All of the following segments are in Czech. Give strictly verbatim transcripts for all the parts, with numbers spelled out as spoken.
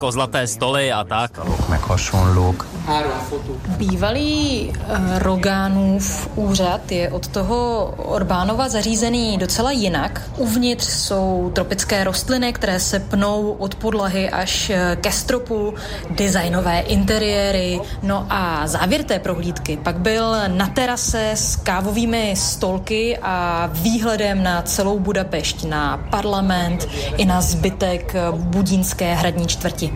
kozlaté stoly a tak. Bývalý Rogánův úřad je od toho Orbánova zařízený docela jinak. Uvnitř jsou tropické rostliny, které se pnou od podlahy až ke stropu, designové interiéry. No a závěr té prohlídky pak byl na terase s kávovými stolky a výhledem na celou Budapešť, na parlament i na zbytek budínské hradní čtvrti.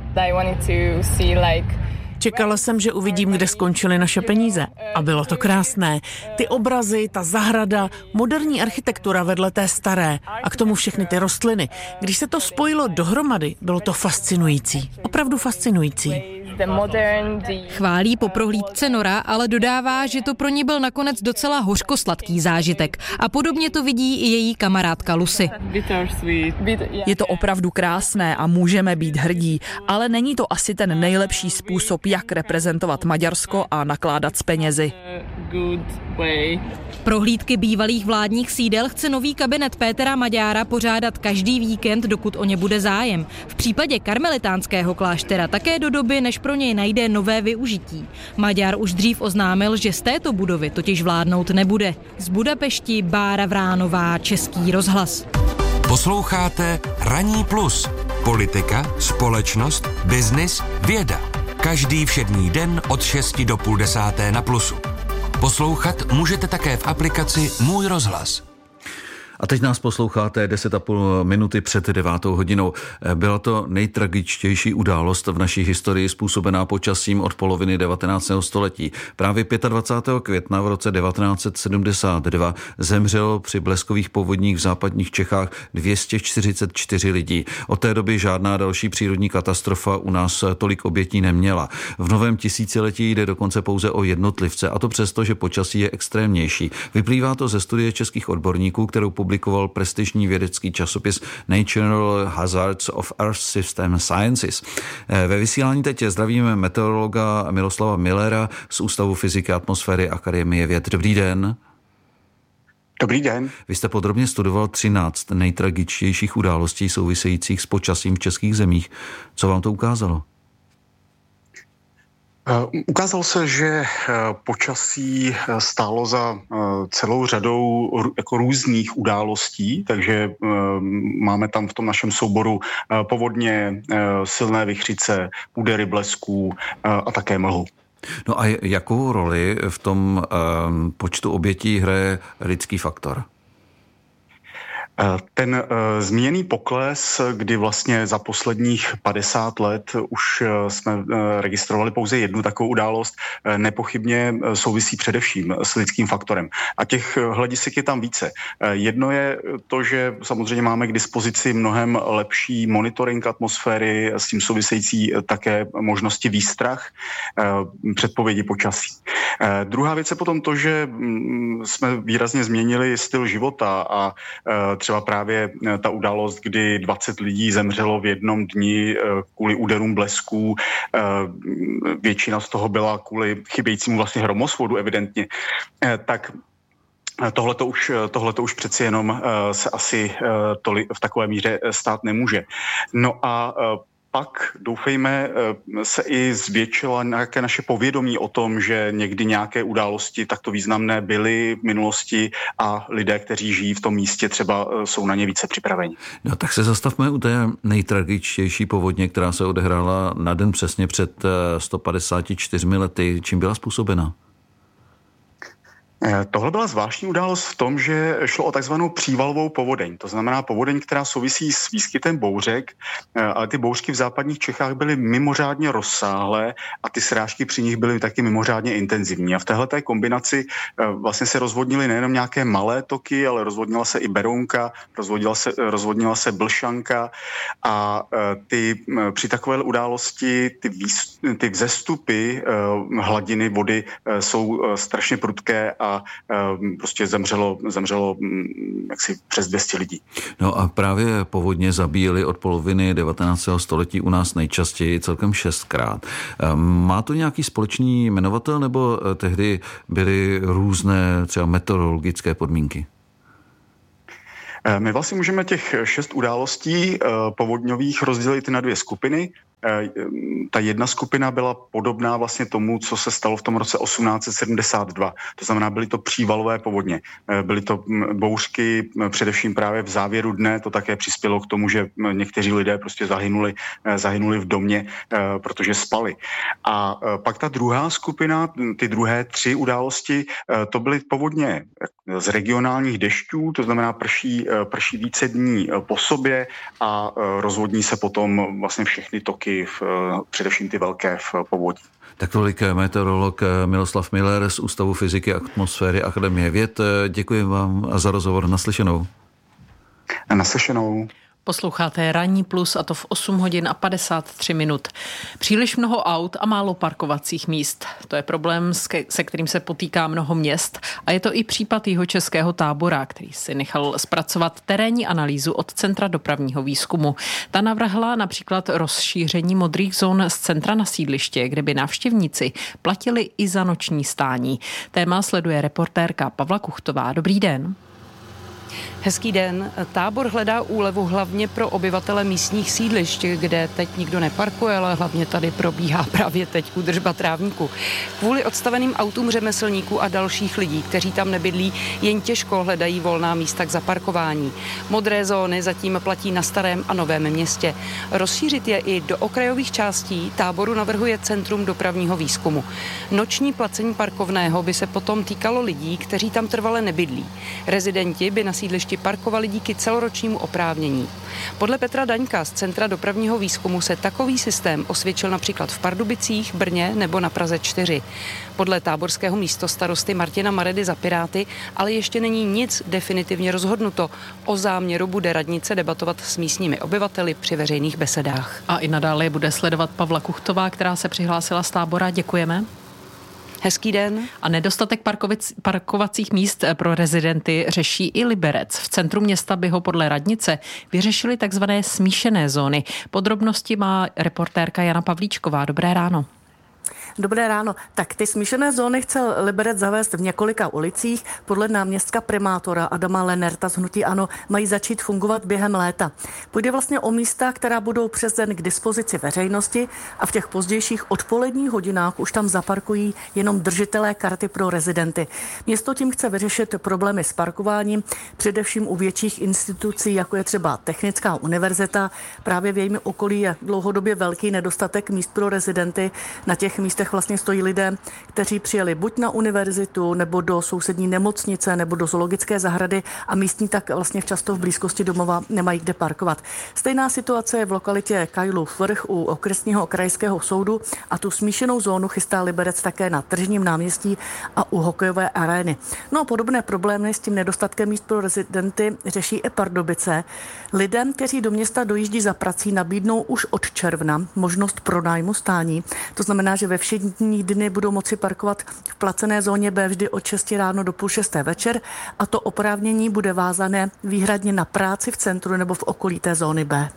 Čekala jsem, že uvidím, kde skončily naše peníze. A bylo to krásné. Ty obrazy, ta zahrada, moderní architektura vedle té staré a k tomu všechny ty rostliny. Když se to spojilo dohromady, bylo to fascinující. Opravdu fascinující. Chválí po prohlídce Nora, ale dodává, že to pro ní byl nakonec docela hořkosladký zážitek. A podobně to vidí i její kamarádka Lucy. Je to opravdu krásné a můžeme být hrdí, ale není to asi ten nejlepší způsob, jak reprezentovat Maďarsko a nakládat s penězi. Prohlídky bývalých vládních sídel chce nový kabinet Pétera Maďára pořádat každý víkend, dokud o ně bude zájem. V případě karmelitánského kláštera také do doby, než pro něj najde nové využití. Maďar už dřív oznámil, že z této budovy totiž vládnout nebude. Z Budapešti Bára Vránová, Český rozhlas. Posloucháte Ranní plus. Politika, společnost, biznis, věda. Každý všední den od šesti do půl desáté na Plusu. Poslouchat můžete také v aplikaci Můj rozhlas. A teď nás posloucháte deset a půl minuty před devátou hodinou. Byla to nejtragičtější událost v naší historii způsobená počasím od poloviny devatenáctého století. Právě dvacátého pátého května v roce devatenáct set sedmdesát dva zemřelo při bleskových povodních v západních Čechách dvě stě čtyřicet čtyři lidí. Od té doby žádná další přírodní katastrofa u nás tolik obětí neměla. V novém tisíciletí jde dokonce pouze o jednotlivce, a to přesto, že počasí je extrémnější. Vyplývá to ze studie českých odborníků, kterou publikoval prestižní vědecký časopis Natural Hazards of Earth System Sciences. Ve vysílání teď zdravíme meteorologa Miloslava Millera z Ústavu fyziky atmosféry Akademie věd. Dobrý den. Dobrý den. Vy jste podrobně studoval třináct nejtragičtějších událostí souvisejících s počasím v českých zemích. Co vám to ukázalo? Ukázalo se, že počasí stálo za celou řadou jako různých událostí, takže máme tam v tom našem souboru povodně, silné vichřice, údery blesků a také mlhu. No a jakou roli v tom počtu obětí hraje lidský faktor? Ten uh, zmíněný pokles, kdy vlastně za posledních padesát let už uh, jsme uh, registrovali pouze jednu takovou událost, uh, nepochybně uh, souvisí především s lidským faktorem. A těch uh, hledisek je tam více. Uh, jedno je to, že samozřejmě máme k dispozici mnohem lepší monitoring atmosféry, s tím související uh, také možnosti výstrah, uh, předpovědi počasí. Uh, druhá věc je potom to, že um, jsme výrazně změnili styl života a uh, třeba právě ta událost, kdy dvacet lidí zemřelo v jednom dni kvůli úderům blesků. Většina z toho byla kvůli chybějícímu vlastně hromosvodu evidentně. Tak Tohleto už, tohleto už přeci jenom se asi toli, v takové míře stát nemůže. No a pak, doufejme, se i zvětšila nějaké naše povědomí o tom, že někdy nějaké události takto významné byly v minulosti a lidé, kteří žijí v tom místě, třeba jsou na ně více připraveni. No tak se zastavme u té nejtragičtější povodně, která se odehrála na den přesně před sto padesáti čtyřmi lety. Čím byla způsobena? Tohle byla zvláštní událost v tom, že šlo o takzvanou přívalovou povodeň. To znamená povodeň, která souvisí s výskytem bouřek, ale ty bouřky v západních Čechách byly mimořádně rozsáhlé a ty srážky při nich byly taky mimořádně intenzivní. A v téhleté kombinaci vlastně se rozvodnily nejenom nějaké malé toky, ale rozvodnila se i Berounka, rozvodnila se, rozvodnila se Blšanka a ty, při takové události ty, výst, ty vzestupy hladiny vody jsou strašně prudké a a prostě zemřelo, zemřelo jaksi přes dvě stě lidí. No a právě povodně zabíjely od poloviny devatenáctého století u nás nejčastěji celkem šestkrát. Má to nějaký společný jmenovatel, nebo tehdy byly různé třeba meteorologické podmínky? My vlastně můžeme těch šest událostí povodňových rozdělit na dvě skupiny. Ta jedna skupina byla podobná vlastně tomu, co se stalo v tom roce osmnáct set sedmdesát dva. To znamená, byly to přívalové povodně. Byly to bouřky především právě v závěru dne. To také přispělo k tomu, že někteří lidé prostě zahynuli, zahynuli v domě, protože spali. A pak ta druhá skupina, ty druhé tři události, to byly povodně z regionálních dešťů, to znamená prší, prší více dní po sobě a rozvodní se potom vlastně všechny toky, v, především ty velké v povodí. Tak tolik meteorolog Miloslav Miller z Ústavu fyziky a atmosféry Akademie věd. Děkuji vám za rozhovor. Naslyšenou. Naslyšenou. Posloucháte Ranní plus a to v osm hodin a padesát tři minut. Příliš mnoho aut a málo parkovacích míst. To je problém, se kterým se potýká mnoho měst a je to i případ Jihočeského Tábora, který si nechal zpracovat terénní analýzu od Centra dopravního výzkumu. Ta navrhla například rozšíření modrých zón z centra na sídliště, kde by návštěvníci platili i za noční stání. Téma sleduje reportérka Pavla Kuchtová. Dobrý den. Hezký den. Tábor hledá úlevu hlavně pro obyvatele místních sídlišť, kde teď nikdo neparkuje, ale hlavně tady probíhá právě teď údržba trávníku. Kvůli odstaveným autům řemeslníků a dalších lidí, kteří tam nebydlí, jen těžko hledají volná místa k zaparkování. Modré zóny zatím platí na Starém a Novém Městě. Rozšířit je i do okrajových částí Táboru navrhuje Centrum dopravního výzkumu. Noční placení parkovného by se potom týkalo lidí, kteří tam trvale nebydlí. Rezidenti by na sídlišti parkovali díky celoročnímu oprávnění. Podle Petra Daňka z Centra dopravního výzkumu se takový systém osvědčil například v Pardubicích, Brně nebo na Praze čtyři. Podle táborského místostarosty Martina Maredy za Piráty ale ještě není nic definitivně rozhodnuto. O záměru bude radnice debatovat s místními obyvateli při veřejných besedách. A i nadále bude sledovat Pavla Kuchtová, která se přihlásila z Tábora. Děkujeme. Hezký den. A nedostatek parkovic, parkovacích míst pro rezidenty řeší i Liberec. V centru města by ho podle radnice vyřešili takzvané smíšené zóny. Podrobnosti má reportérka Jana Pavlíčková. Dobré ráno. Dobré ráno. Tak ty smíšené zóny chce Liberec zavést v několika ulicích. Podle náměstka primátora Adama Lenerta z hnutí ANO mají začít fungovat během léta. Půjde vlastně o místa, která budou přes den k dispozici veřejnosti a v těch pozdějších odpoledních hodinách už tam zaparkují jenom držitelé karty pro rezidenty. Město tím chce vyřešit problémy s parkováním, především u větších institucí, jako je třeba Technická univerzita. Právě v jejím okolí je dlouhodobě velký nedostatek míst pro rezidenty. Na těch místech vlastně stojí lidé, kteří přijeli buď na univerzitu, nebo do sousední nemocnice, nebo do zoologické zahrady a místní tak vlastně často v blízkosti domova nemají kde parkovat. Stejná situace je v lokalitě Kajlův vrch u okresního krajského soudu a tu smíšenou zónu chystá Liberec také na Tržním náměstí a u hokejové arény. No a podobné problémy s tím nedostatkem míst pro rezidenty řeší i Pardubice. Lidem, kteří do města dojíždí za prací, nabídnou už od června možnost pronájmu stání. To znamená, že ve všední dny budou moci parkovat v placené zóně B vždy od šesti ráno do půl šesté večer a to oprávnění bude vázané výhradně na práci v centru nebo v okolí té zóny B.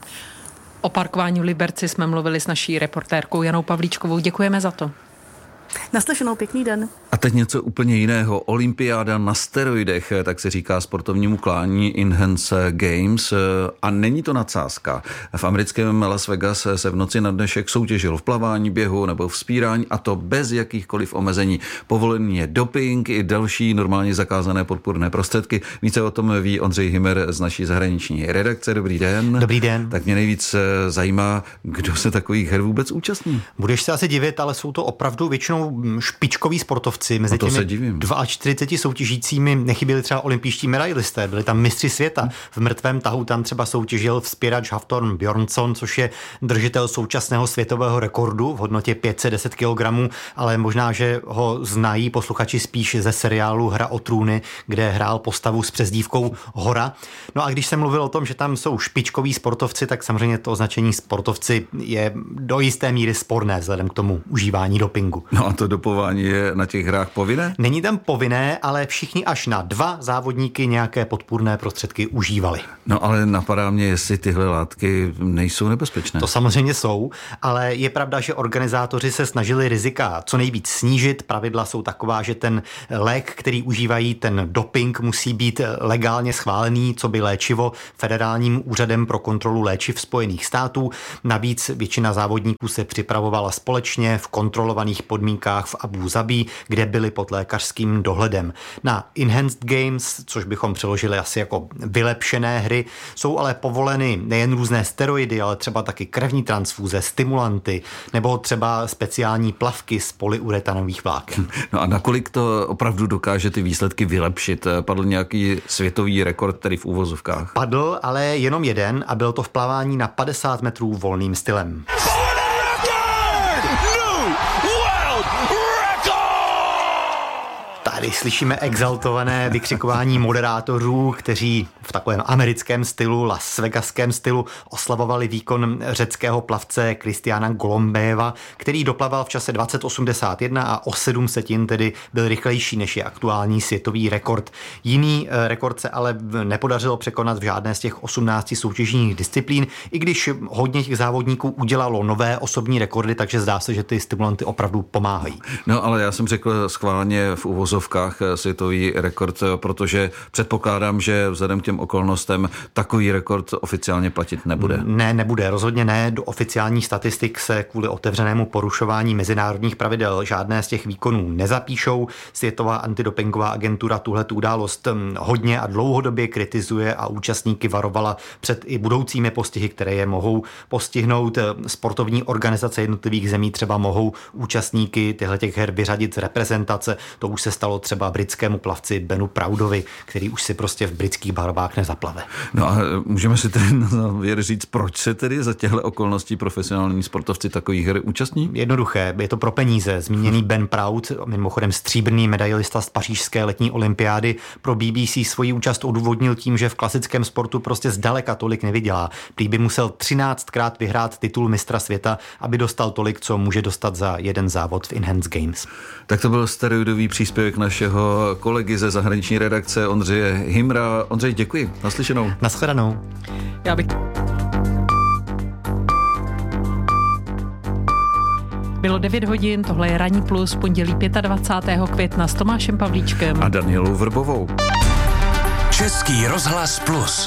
O parkování v Liberci jsme mluvili s naší reportérkou Janou Pavlíčkovou. Děkujeme za to. Naslyšenou, pěkný den. A teď něco úplně jiného. Olympiáda na steroidech, tak se říká sportovnímu klání Enhanced Games. A není to nadsázka. V americkém Las Vegas se v noci na dnešek soutěžilo v plavání, běhu nebo vzpírání a to bez jakýchkoliv omezení. Povolený je doping i další normálně zakázané podpůrné prostředky. Více o tom ví Ondřej Hymer z naší zahraniční redakce. Dobrý den. Dobrý den. Tak mě nejvíc zajímá, kdo se takových her vůbec účastní. Budeš se asi divit, ale jsou to opravdu většinou špičkoví sportovci. Mezi těmi čtyřiceti dvěma soutěžícími nechyběli třeba olympijští medailisté, byli tam mistři světa. V mrtvém tahu tam třeba soutěžil vzpěrač Hafthorn Bjornsson, což je držitel současného světového rekordu v hodnotě pět set deset kilogramů, ale možná, že ho znají posluchači spíš ze seriálu Hra o trůny, kde hrál postavu s přezdívkou Hora. No a když jsem mluvil o tom, že tam jsou špičkoví sportovci, tak samozřejmě to označení sportovci je do jisté míry sporné vzhledem k tomu užívání dopingu. No a to dopování je na těch hrách hrách povinné? Není tam povinné, ale všichni až na dva závodníky nějaké podpůrné prostředky užívali. No ale napadá mě, jestli tyhle látky nejsou nebezpečné. To samozřejmě jsou, ale je pravda, že organizátoři se snažili rizika co nejvíc snížit. Pravidla jsou taková, že ten lék, který užívají, ten doping, musí být legálně schválený, co by léčivo Federálním úřadem pro kontrolu léčiv Spojených států. Navíc většina závodníků se připravovala společně v kontrolovaných podmínkách v Abu Zabí, kde byli pod lékařským dohledem. Na Enhanced Games, což bychom přeložili asi jako vylepšené hry, jsou ale povoleny nejen různé steroidy, ale třeba taky krevní transfúze, stimulanty nebo třeba speciální plavky z polyuretanových vláken. No a nakolik to opravdu dokáže ty výsledky vylepšit? Padl nějaký světový rekord tady v uvozovkách? Padl, ale jenom jeden a bylo to v plavání na padesát metrů volným stylem. Tady slyšíme exaltované vykřikování moderátorů, kteří v takovém americkém stylu, Las Vegaském stylu oslavovali výkon řeckého plavce Kristiána Golombéva, který doplaval v čase dvacet osmdesát jedna a o sedm setin tedy byl rychlejší než je aktuální světový rekord. Jiný rekord se ale nepodařilo překonat v žádné z těch osmnácti soutěžních disciplín, i když hodně těch závodníků udělalo nové osobní rekordy, takže zdá se, že ty stimulanty opravdu pomáhají. No ale já jsem řekl schválně v uvozovkách světový rekord, protože předpokládám, že vzhledem k těm okolnostem takový rekord oficiálně platit nebude. Ne, nebude, rozhodně ne. Do oficiálních statistik se kvůli otevřenému porušování mezinárodních pravidel žádné z těch výkonů nezapíšou. Světová antidopingová agentura tuhletu událost hodně a dlouhodobě kritizuje a účastníky varovala před i budoucími postihy, které je mohou postihnout. Sportovní organizace jednotlivých zemí třeba mohou účastníky těchto her vyřadit z reprezentace. To už se stalo třeba britskému plavci Benu Proudovi, který už si prostě v britských barvách nezaplave. No a můžeme si tedy na závěr říct, proč se tedy za těchto okolností profesionální sportovci takových her účastní? Jednoduché, je to pro peníze. Zmíněný Ben Proud, mimochodem stříbrný medailista z pařížské letní olympiády, pro B B C svoji účast odůvodnil tím, že v klasickém sportu prostě zdaleka tolik nevydělá. Prý by musel třináctkrát vyhrát titul mistra světa, aby dostal tolik, co může dostat za jeden závod v Enhanced Games. Tak to byl steroidový příspěvek našeho kolegy ze zahraniční redakce Ondřeje Himra. Ondřej, děkuji. Naslyšenou. Naschledanou. Já bych... Bylo devět hodin, tohle je Ranní plus, pondělí dvacátého pátého května s Tomášem Pavlíčkem a Danielou Vrbovou. Český rozhlas plus.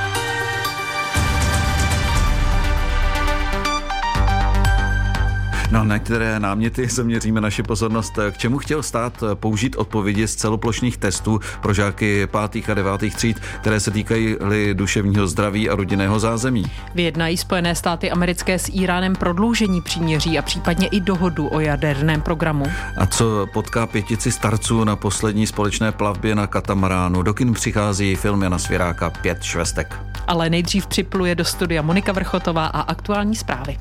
No, na které náměty zaměříme naši pozornost. K čemu chtěl stát použít odpovědi z celoplošných testů pro žáky pátých a devátých tříd, které se týkají duševního zdraví a rodinného zázemí? Vyjednají Spojené státy americké s Íránem prodloužení příměří a případně i dohodu o jaderném programu. A co potká pětici starců na poslední společné plavbě na katamaránu? Do kin přichází film Jana Svěráka Pět švestek. Ale nejdřív připluje do studia Monika Vrchotová a aktuální zprávy.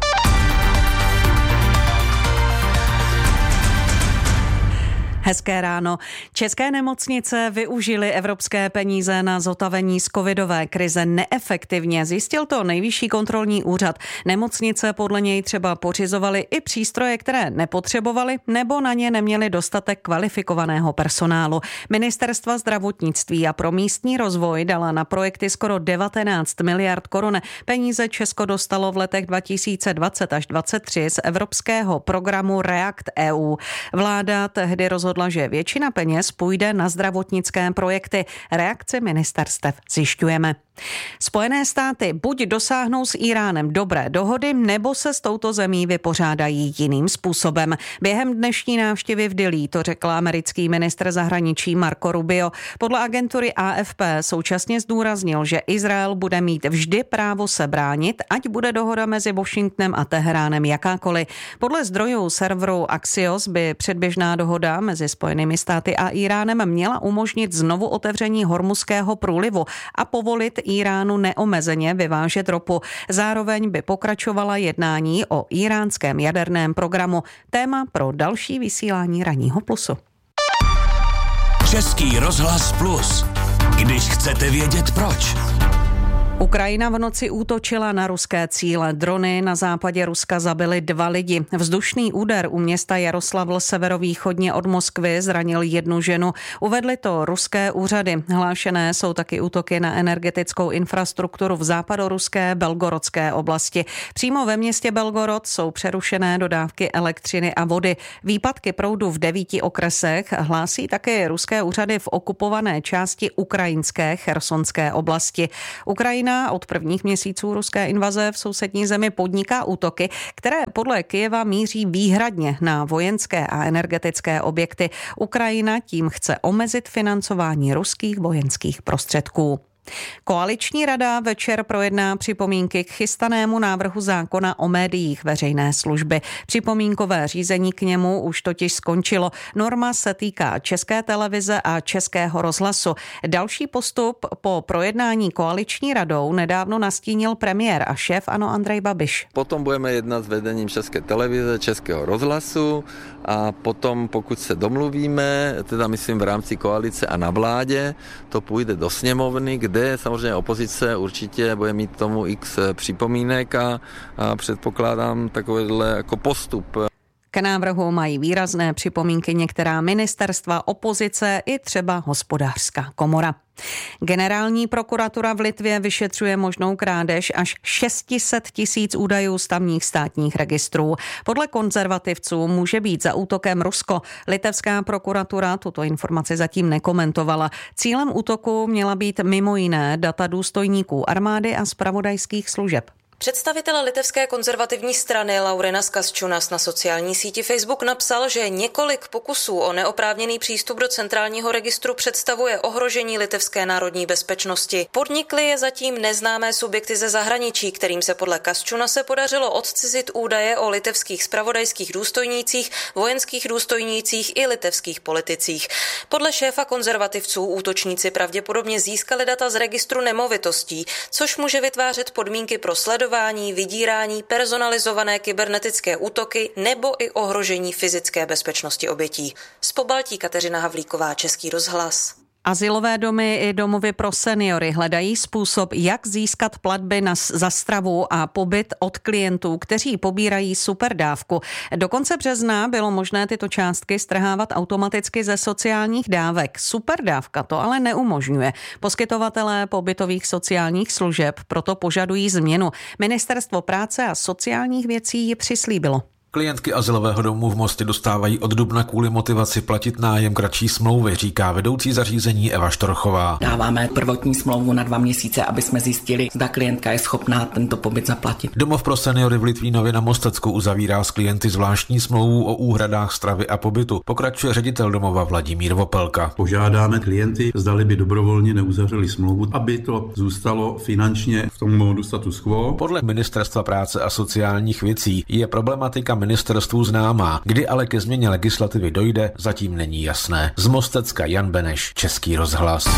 Hezké ráno. České nemocnice využily evropské peníze na zotavení z covidové krize neefektivně. Zjistil to Nejvyšší kontrolní úřad. Nemocnice podle něj třeba pořizovaly i přístroje, které nepotřebovaly, nebo na ně neměly dostatek kvalifikovaného personálu. Ministerstva zdravotnictví a pro místní rozvoj dala na projekty skoro devatenáct miliard korun. Peníze Česko dostalo v letech dva tisíce dvacet až dvacet tři z evropského programu React E U. Vláda tehdy rozhodla, že většina peněz půjde na zdravotnické projekty. Reakci ministerstev zjišťujeme. Spojené státy buď dosáhnou s Íránem dobré dohody, nebo se s touto zemí vypořádají jiným způsobem. Během dnešní návštěvy v Dillí to řekl americký ministr zahraničí Marco Rubio. Podle agentury A F P současně zdůraznil, že Izrael bude mít vždy právo se bránit, ať bude dohoda mezi Washingtonem a Teheránem jakákoliv. Podle zdrojů serveru Axios by předběžná dohoda mezi Spojenými státy a Íránem měla umožnit znovu otevření Hormuzského průlivu a povolit Íránu neomezeně vyvážet ropu. Zároveň by pokračovala jednání o íránském jaderném programu. Téma pro další vysílání Ranního plusu. Český rozhlas plus. Když chcete vědět proč. Ukrajina v noci útočila na ruské cíle. Drony na západě Ruska zabily dva lidi. Vzdušný úder u města Jaroslavl severovýchodně od Moskvy zranil jednu ženu. Uvedly to ruské úřady. Hlášené jsou taky útoky na energetickou infrastrukturu v západoruské Belgorodské oblasti. Přímo ve městě Belgorod jsou přerušené dodávky elektřiny a vody. Výpadky proudu v devíti okresech hlásí také ruské úřady v okupované části ukrajinské chersonské oblasti. Ukrajina od prvních měsíců ruské invaze v sousední zemi podniká útoky, které podle Kyjeva míří výhradně na vojenské a energetické objekty. Ukrajina tím chce omezit financování ruských vojenských prostředků. Koaliční rada večer projedná připomínky k chystanému návrhu zákona o médiích veřejné služby. Připomínkové řízení k němu už totiž skončilo. Norma se týká České televize a Českého rozhlasu. Další postup po projednání koaliční radou nedávno nastínil premiér a šéf ANO Andrej Babiš. Potom budeme jednat s vedením České televize, Českého rozhlasu a potom, pokud se domluvíme, teda myslím v rámci koalice a na vládě, to půjde do sněmovny, kde samozřejmě opozice určitě bude mít tomu x připomínek a, a předpokládám takovýhle jako postup. K návrhu mají výrazné připomínky některá ministerstva, opozice i třeba Hospodářská komora. Generální prokuratura v Litvě vyšetřuje možnou krádež až šest set tisíc údajů z tamních státních registrů. Podle konzervativců může být za útokem Rusko. Litevská prokuratura tuto informaci zatím nekomentovala. Cílem útoku měla být mimo jiné data důstojníků armády a zpravodajských služeb. Představitel litevské konzervativní strany Laurinas Kasčiūnas na sociální síti Facebook napsal, že několik pokusů o neoprávněný přístup do centrálního registru představuje ohrožení litevské národní bezpečnosti. Podnikly je zatím neznámé subjekty ze zahraničí, kterým se podle Kasčiūnase podařilo odcizit údaje o litevských zpravodajských důstojnících, vojenských důstojnících i litevských politicích. Podle šéfa konzervativců útočníci pravděpodobně získali data z registru nemovitostí, což může vytvářet podmínky pro sledování, vydírání, personalizované kybernetické útoky nebo i ohrožení fyzické bezpečnosti obětí. Z Pobaltí Kateřina Havlíková, Český rozhlas. Azylové domy i domovy pro seniory hledají způsob, jak získat platby na, za stravu a pobyt od klientů, kteří pobírají superdávku. Do konce března bylo možné tyto částky strhávat automaticky ze sociálních dávek. Superdávka to ale neumožňuje. Poskytovatelé pobytových sociálních služeb proto požadují změnu. Ministerstvo práce a sociálních věcí ji přislíbilo. Klientky azylového domu v Mostě dostávají od dubna kvůli motivaci platit nájem kratší smlouvy, říká vedoucí zařízení Eva Štorchová. Dáváme prvotní smlouvu na dva měsíce, aby jsme zjistili, zda klientka je schopná tento pobyt zaplatit. Domov pro seniory v Litvínově na Mostecku uzavírá s klienty zvláštní smlouvu o úhradách stravy a pobytu. Pokračuje ředitel domova Vladimír Vopelka. Požádáme klienty, zdali by dobrovolně neuzavřeli smlouvu, aby to zůstalo finančně v tom modu status quo. Podle Ministerstva práce a sociálních věcí je problematika ministerstvu známá. Kdy ale ke změně legislativy dojde, zatím není jasné. Z Mostecka Jan Beneš, Český rozhlas.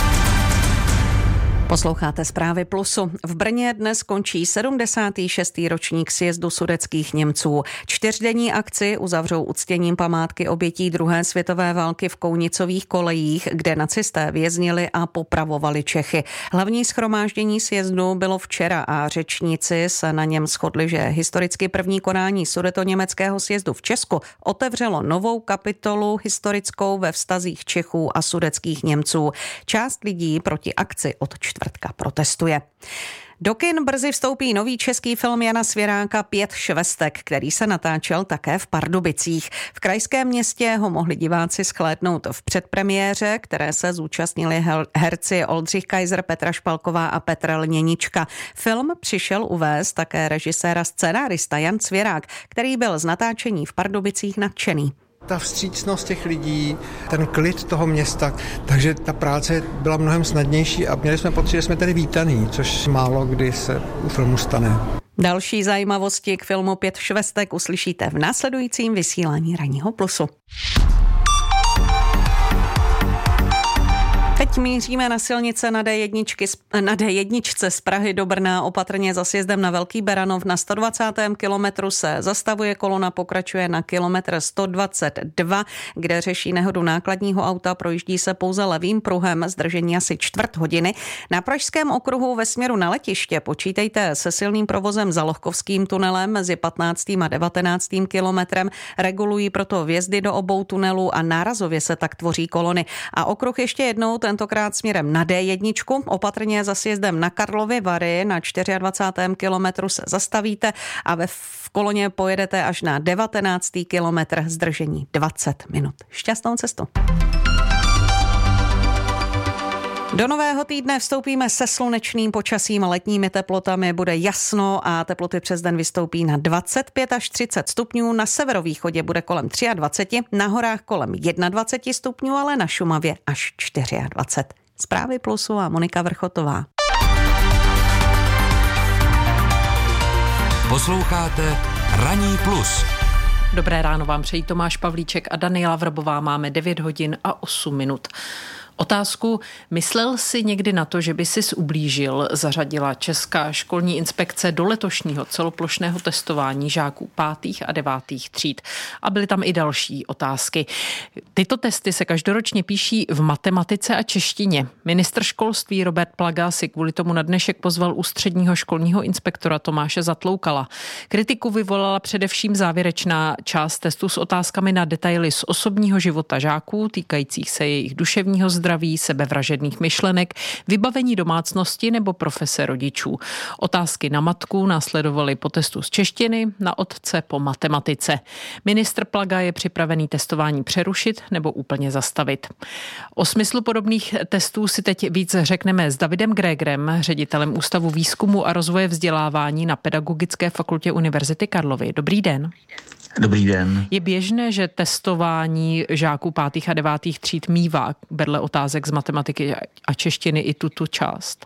Posloucháte Zprávy Plusu. V Brně dnes končí sedmdesátý šestý ročník sjezdu sudetských Němců. Čtyřdenní akci uzavřou uctěním památky obětí druhé světové války v Kounicových kolejích, kde nacisté věznili a popravovali Čechy. Hlavní shromáždění sjezdu bylo včera a řečníci se na něm shodli, že historicky první konání sudetoněmeckého sjezdu v Česku otevřelo novou kapitolu historickou ve vztazích Čechů a sudetských Němců. Část lidí proti akci od čtvrtka protestuje. Do kin brzy vstoupí nový český film Jana Svěráka Pět švestek, který se natáčel také v Pardubicích. V krajském městě ho mohli diváci shlédnout v předpremiéře, které se zúčastnili herci Oldřich Kaiser, Petra Špalková a Petr Lněnička. Film přišel uvést také režisér a scénárista Jan Svěrák, který byl z natáčení v Pardubicích nadšený. Ta vstřícnost těch lidí, ten klid toho města, takže ta práce byla mnohem snadnější a měli jsme pocit, že jsme tady vítaný, což málo kdy se u filmu stane. Další zajímavosti k filmu Pět švestek uslyšíte v následujícím vysílání Ranního Plusu. Teď Teď míříme na silnice na D jedna, na D jedna z Prahy do Brna, opatrně za sjezdem na Velký Beranov. Na sto dvacátém kilometru se zastavuje, kolona pokračuje na kilometr sto dvacet dva, kde řeší nehodu nákladního auta, projíždí se pouze levým pruhem, zdržení asi čtvrt hodiny. Na pražském okruhu ve směru na letiště počítejte se silným provozem za Lohkovským tunelem mezi patnáctým a devatenáctým kilometrem, regulují proto vjezdy do obou tunelů a nárazově se tak tvoří kolony. A okruh ještě jednou, tentokrát směrem na D jedna, opatrně za sjezdem na Karlovy Vary, na dvacátém čtvrtém kilometru se zastavíte a ve v koloně pojedete až na devatenáctý kilometr, zdržení dvacet minut. Šťastnou cestu. Do nového týdne vstoupíme se slunečným počasím a letními teplotami. Bude jasno a teploty přes den vystoupí na dvacet pět až třicet stupňů. Na severovýchodě bude kolem dvacet tři, na horách kolem dvacet jedna stupňů, ale na Šumavě až dvacet čtyři. Zprávy Plusu a Monika Vrchotová. Posloucháte Ranní plus. Dobré ráno vám přejí Tomáš Pavlíček a Daniela Vrbová. Máme devět hodin a osm minut. Otázku, myslel jsi někdy na to, že by sis ublížil, zařadila Česká školní inspekce do letošního celoplošného testování žáků pátých a devátých tříd. A byly tam i další otázky. Tyto testy se každoročně píší v matematice a češtině. Ministr školství Robert Plaga si kvůli tomu na dnešek pozval ústředního školního inspektora Tomáše Zatloukala. Kritiku vyvolala především závěrečná část testu s otázkami na detaily z osobního života žáků, týkajících se jejich duševního zdraví, sebevražedných myšlenek, vybavení domácnosti nebo profese rodičů. Otázky na matku následovaly po testu z češtiny, na otce po matematice. Ministr Plaga je připravený testování přerušit nebo úplně zastavit. O smyslu podobných testů si teď víc řekneme s Davidem Grégrem, ředitelem Ústavu výzkumu a rozvoje vzdělávání na Pedagogické fakultě Univerzity Karlovy. Dobrý den. Dobrý den. Je běžné, že testování žáků pátých a devátých tříd mívá vedle otázek z matematiky a češtiny i tuto část?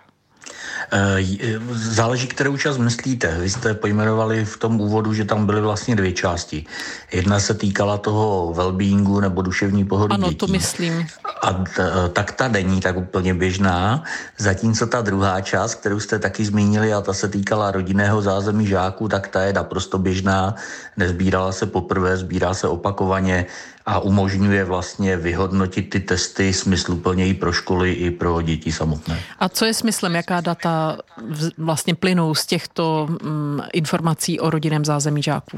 Záleží, kterou část myslíte. Vy jste pojmenovali v tom úvodu, že tam byly vlastně dvě části. Jedna se týkala toho wellbeingu nebo duševní pohody ano, dětí. to myslím. A t- tak ta není tak úplně běžná. Zatímco ta druhá část, kterou jste taky zmínili, a ta se týkala rodinného zázemí žáků, tak ta je naprosto běžná. Nezbírala se poprvé, sbírá se opakovaně a umožňuje vlastně vyhodnotit ty testy smysluplně i pro školy, i pro děti samotné. A co je smyslem, jaká data vlastně plynou z těchto mm, informací o rodinném zázemí žáků?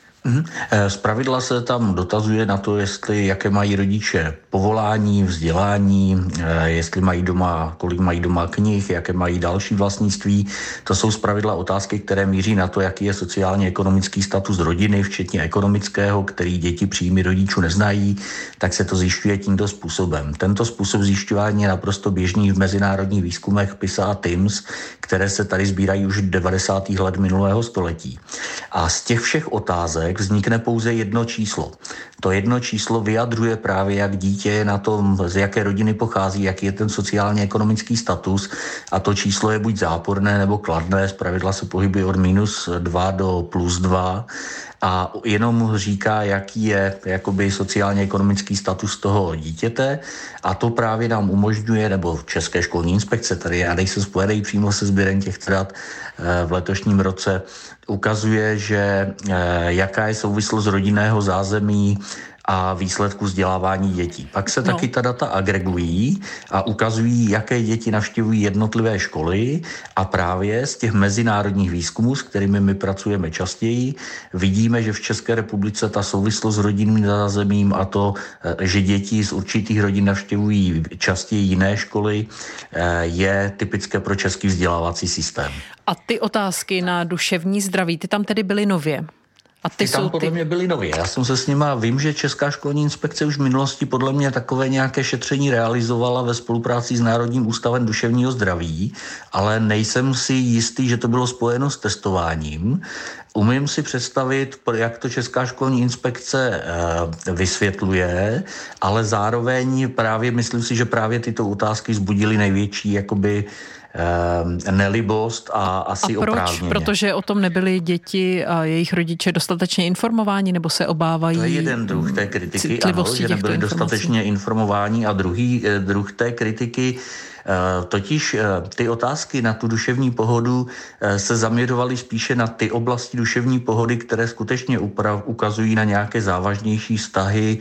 Zpravidla se tam dotazuje na to, jestli jaké mají rodiče povolání, vzdělání, jestli mají doma, kolik mají doma knih, jaké mají další vlastnictví. To jsou zpravidla otázky, které míří na to, jaký je sociálně-ekonomický status rodiny, včetně ekonomického, který děti příjmy rodičů neznají, tak se to zjišťuje tímto způsobem. Tento způsob zjišťování je naprosto běžný v mezinárodních výzkumech PISA a TIMSS, které se tady sbírají už v devadesátých let minulého století. A z těch všech otázek vznikne pouze jedno číslo. To jedno číslo vyjadřuje právě, jak dítě je na tom, z jaké rodiny pochází, jaký je ten sociálně-ekonomický status, a to číslo je buď záporné nebo kladné, zpravidla se pohybuje od minus dva do plus dva a jenom říká, jaký je jakoby sociálně-ekonomický status toho dítěte, a to právě nám umožňuje, nebo v České školní inspekce, tady já nejsem spojený přímo se sběrem těch dat v letošním roce, ukazuje, že jaká je souvislost rodinného zázemí a výsledku vzdělávání dětí. Pak se no. taky ta data agregují a ukazují, jaké děti navštěvují jednotlivé školy, a právě z těch mezinárodních výzkumů, s kterými my pracujeme častěji, vidíme, že v České republice ta souvislost s rodinným zázemím a to, že děti z určitých rodin navštěvují častěji jiné školy, je typické pro český vzdělávací systém. A ty otázky na duševní zdraví, ty tam tedy byly nově? A ty, ty tam jsou podle ty... mě byly nově. Já jsem se s nima, vím, že Česká školní inspekce už v minulosti podle mě takové nějaké šetření realizovala ve spolupráci s Národním ústavem duševního zdraví, ale nejsem si jistý, že to bylo spojeno s testováním. Umím si představit, jak to Česká školní inspekce vysvětluje, ale zároveň právě myslím si, že právě tyto otázky vzbudily největší jakoby nelibost a asi a proč? Oprávněně. Protože o tom nebyli děti a jejich rodiče dostatečně informováni, nebo se obávají? To je jeden druh té kritiky, ano, že nebyli dostatečně informováni, a druhý druh té kritiky, totiž ty otázky na tu duševní pohodu se zaměřovaly spíše na ty oblasti duševní pohody, které skutečně ukazují na nějaké závažnější vztahy,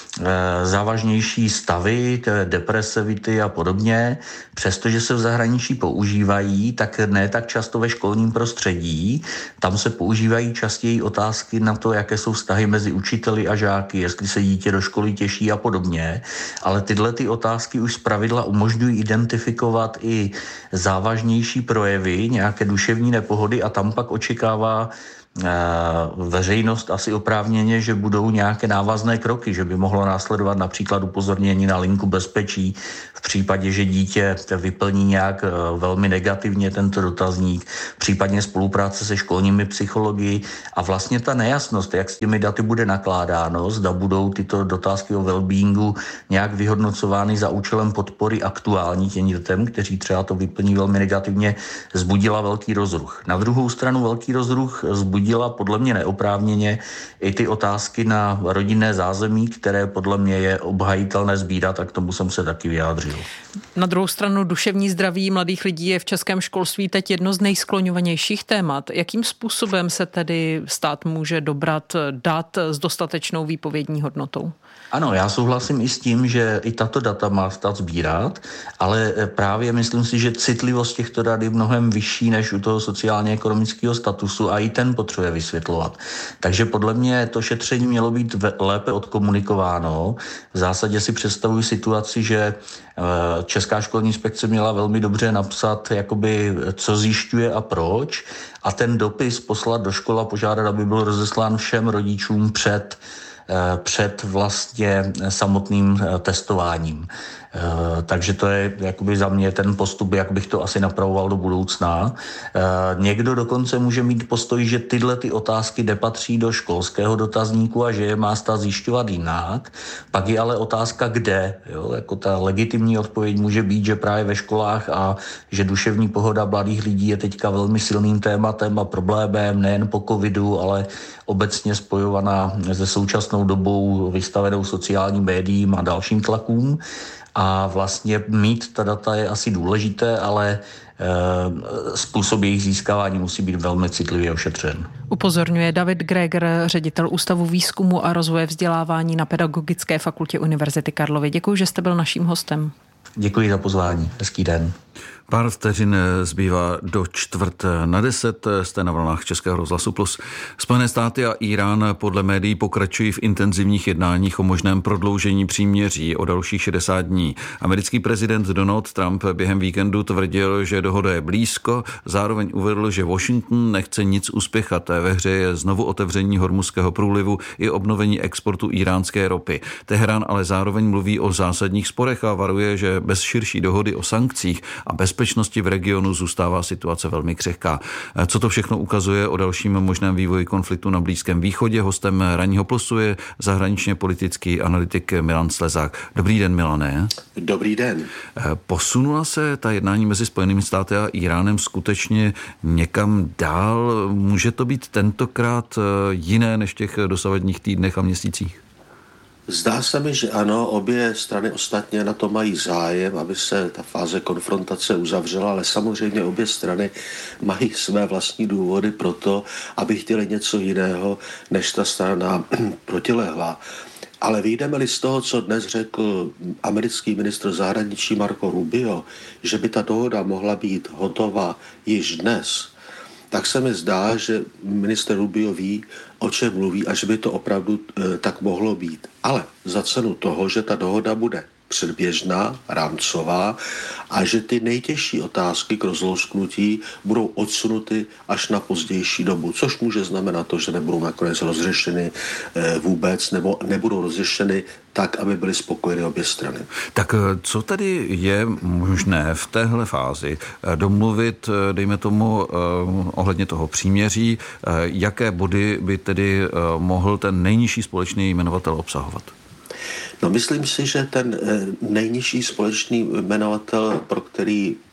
závažnější stavy, depresivity a podobně. Přestože se v zahraničí používají, tak ne tak často ve školním prostředí. Tam se používají častěji otázky na to, jaké jsou vztahy mezi učiteli a žáky, jestli se dítě do školy těší a podobně. Ale tyhle ty otázky už zpravidla umožňují identifikovat i závažnější projevy, nějaké duševní nepohody, a tam pak očekává veřejnost asi oprávněně, že budou nějaké návazné kroky, že by mohlo následovat například upozornění na linku bezpečí v případě, že dítě vyplní nějak velmi negativně tento dotazník, případně spolupráce se školními psychologi, a vlastně ta nejasnost, jak s těmi daty bude nakládáno, zda budou tyto dotázky o wellbeingu nějak vyhodnocovány za účelem podpory aktuální těm dětem, kteří třeba to vyplní velmi negativně, zbudila velký rozruch. Na druhou stranu velký rozruch zbudila podle mě neoprávněně i ty otázky na rodinné zázemí, které podle mě je obhajitelné sbírat, a k tomu jsem se taky vyjádřil. Na druhou stranu duševní zdraví mladých lidí je v českém školství teď jedno z nejskloňovanějších témat. Jakým způsobem se tedy stát může dobrat dat s dostatečnou výpovědní hodnotou? Ano, já souhlasím i s tím, že i tato data má stát sbírat, ale právě myslím si, že citlivost těchto dat je mnohem vyšší než u toho sociálně-ekonomického statusu, a i ten potřebuje vysvětlovat. Takže podle mě to šetření mělo být lépe odkomunikováno. V zásadě si představuji situaci, že Česká školní inspekce měla velmi dobře napsat, jakoby, co zjišťuje a proč, a ten dopis poslat do školy a požádat, aby byl rozeslán všem rodičům před před vlastně samotným testováním. Takže to je jakoby za mě ten postup, jak bych to asi napravoval do budoucna. Někdo dokonce může mít postoj, že tyhle ty otázky nepatří do školského dotazníku a že je má stát zjišťovat jinak. Pak je ale otázka, kde. Jo? Jako ta legitimní odpověď může být, že právě ve školách, a že duševní pohoda mladých lidí je teďka velmi silným tématem a problémem nejen po covidu, ale obecně spojovaná se současnou dobou vystavenou sociálním médiím a dalším tlakům. A vlastně mít ta data je asi důležité, ale e, způsob jejich získávání musí být velmi citlivě ošetřen. Upozorňuje David Greger, ředitel Ústavu výzkumu a rozvoje vzdělávání na Pedagogické fakultě Univerzity Karlovy. Děkuji, že jste byl naším hostem. Děkuji za pozvání. Hezký den. Pár vteřin zbývá do čtvrt na deset, jste na vlnách Českého rozhlasu Plus. Spojené státy a Irán podle médií pokračují v intenzivních jednáních o možném prodloužení příměří o dalších šedesát dní. Americký prezident Donald Trump během víkendu tvrdil, že dohoda je blízko, zároveň uvedl, že Washington nechce nic uspěchat. Ve hře je znovu otevření Hormuzského průlivu i obnovení exportu iránské ropy. Teherán ale zároveň mluví o zásadních sporech a varuje, že bez širší dohody o sankcích a bez bezpečnosti v regionu zůstává situace velmi křehká. Co to všechno ukazuje o dalším možném vývoji konfliktu na Blízkém východě? Hostem Ranního plusu je zahraničně politický analytik Milan Slezák. Dobrý den, Milane. Dobrý den. Posunula se ta jednání mezi Spojenými státy a Iránem skutečně někam dál? Může to být tentokrát jiné než v těch dosavadních týdnech a měsících? Zdá se mi, že ano, obě strany ostatně na to mají zájem, aby se ta fáze konfrontace uzavřela, ale samozřejmě obě strany mají své vlastní důvody pro to, aby chtěli něco jiného, než ta strana protilehlá. Ale vyjdeme-li z toho, co dnes řekl americký ministr zahraničí Marco Rubio, že by ta dohoda mohla být hotová již dnes, tak se mi zdá, že ministr Rubio ví, o čem mluví a že by to opravdu e, tak mohlo být. Ale za cenu toho, že ta dohoda bude předběžná, rámcová a že ty nejtěžší otázky k rozlousknutí budou odsunuty až na pozdější dobu, což může znamenat to, že nebudou nakonec rozřešeny e, vůbec nebo nebudou rozřešeny tak, aby byly spokojeny obě strany. Tak co tedy je možné v téhle fázi domluvit, dejme tomu, ohledně toho příměří, jaké body by tedy mohl ten nejnižší společný jmenovatel obsahovat? No, myslím si, že ten nejnižší společný jmenovatel, pro který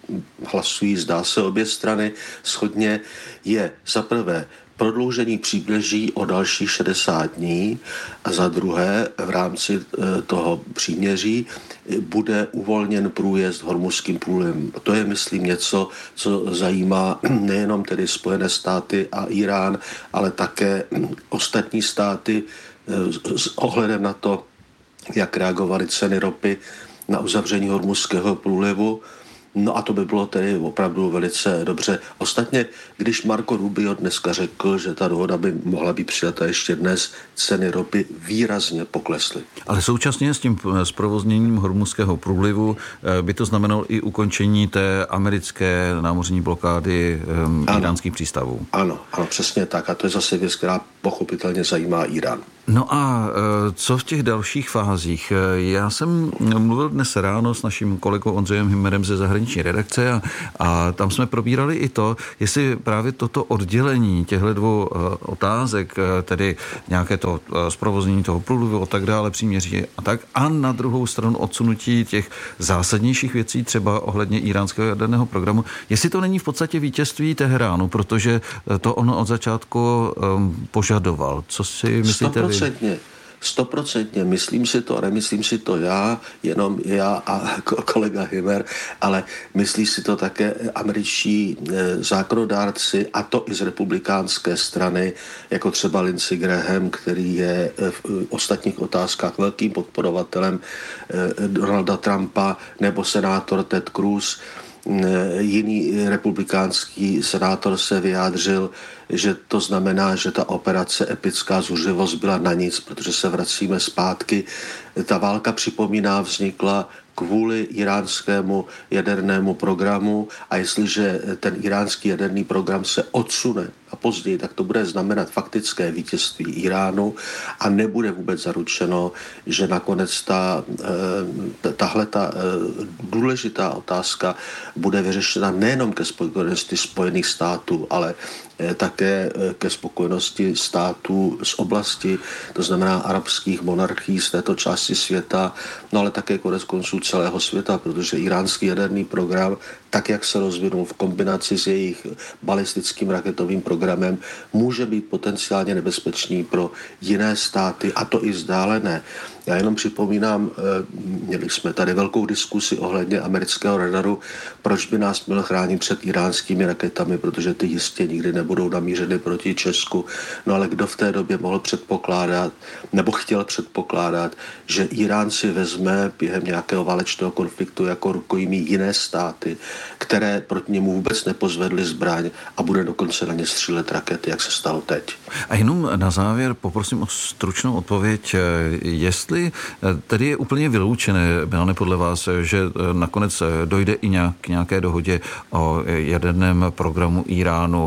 hlasují, zdá se, obě strany shodně, je za prvé prodloužení příměří o dalších šedesát dní a za druhé v rámci toho příměří bude uvolněn průjezd Hormuzským průlivem. To je, myslím, něco, co zajímá nejenom tedy Spojené státy a Irán, ale také ostatní státy s ohledem na to, jak reagovaly ceny ropy na uzavření Hormuzského průlivu. No a to by bylo tedy opravdu velice dobře. Ostatně, když Marco Rubio dneska řekl, že ta dohoda by mohla být přijata ještě dnes, ceny ropy výrazně poklesly. Ale současně s tím zprovozněním Hormuzského průlivu by to znamenalo i ukončení té americké námořní blokády um, iránských přístavů. Ano, ano, přesně tak. A to je zase věc, která pochopitelně zajímá Irán. No a co v těch dalších fázích? Já jsem mluvil dnes ráno s naším kolegou Ondřejem Himmerem ze zahraniční redakce a, a tam jsme probírali i to, jestli právě toto oddělení těchto dvou otázek, tedy nějaké to zprovoznění toho průlivu a tak dále, příměří a tak, a na druhou stranu odsunutí těch zásadnějších věcí, třeba ohledně iránského jaderného programu, jestli to není v podstatě vítězství Teheránu, protože to ono od začátku um, požadoval. Co si myslíte? Stoprocentně, stoprocentně, myslím si to, nemyslím si to já, jenom já a kolega Himmer, ale myslí si to také američtí zákonodárci, a to i z republikánské strany, jako třeba Lindsey Graham, který je v ostatních otázkách velkým podporovatelem Donalda Trumpa, nebo senátor Ted Cruz. Jiný republikánský senátor se vyjádřil, že to znamená, že ta operace Epická zuřivost byla na nic, protože se vracíme zpátky. Ta válka, připomíná, vznikla kvůli iránskému jadernému programu a jestliže ten iránský jaderný program se odsune a později, tak to bude znamenat faktické vítězství Iránu a nebude vůbec zaručeno, že nakonec ta, tahle ta důležitá otázka bude vyřešena nejenom ke spokojenosti Spojených států, ale také ke spokojenosti států z oblasti, to znamená arabských monarchií z této části světa, no ale také konec konců celého světa, protože iránský jaderný program, tak jak se rozvinul v kombinaci s jejich balistickým raketovým programem, může být potenciálně nebezpečný pro jiné státy, a to i vzdálené. Já jenom připomínám, měli jsme tady velkou diskusi ohledně amerického radaru, proč by nás měl chránit před iránskými raketami, protože ty jistě nikdy nebudou namířeny proti Česku. No ale kdo v té době mohl předpokládat, nebo chtěl předpokládat, že Irán si vezme během nějakého válečného konfliktu jako rukojmí jiné státy, které proti němu vůbec nepozvedly zbraň a bude dokonce na ně střílet rakety, jak se stalo teď. A jenom na závěr poprosím o stručnou odpověď, jestli tedy je úplně vyloučené, Milane, podle vás, že nakonec dojde i nějak, k nějaké dohodě o jaderném programu Iránu.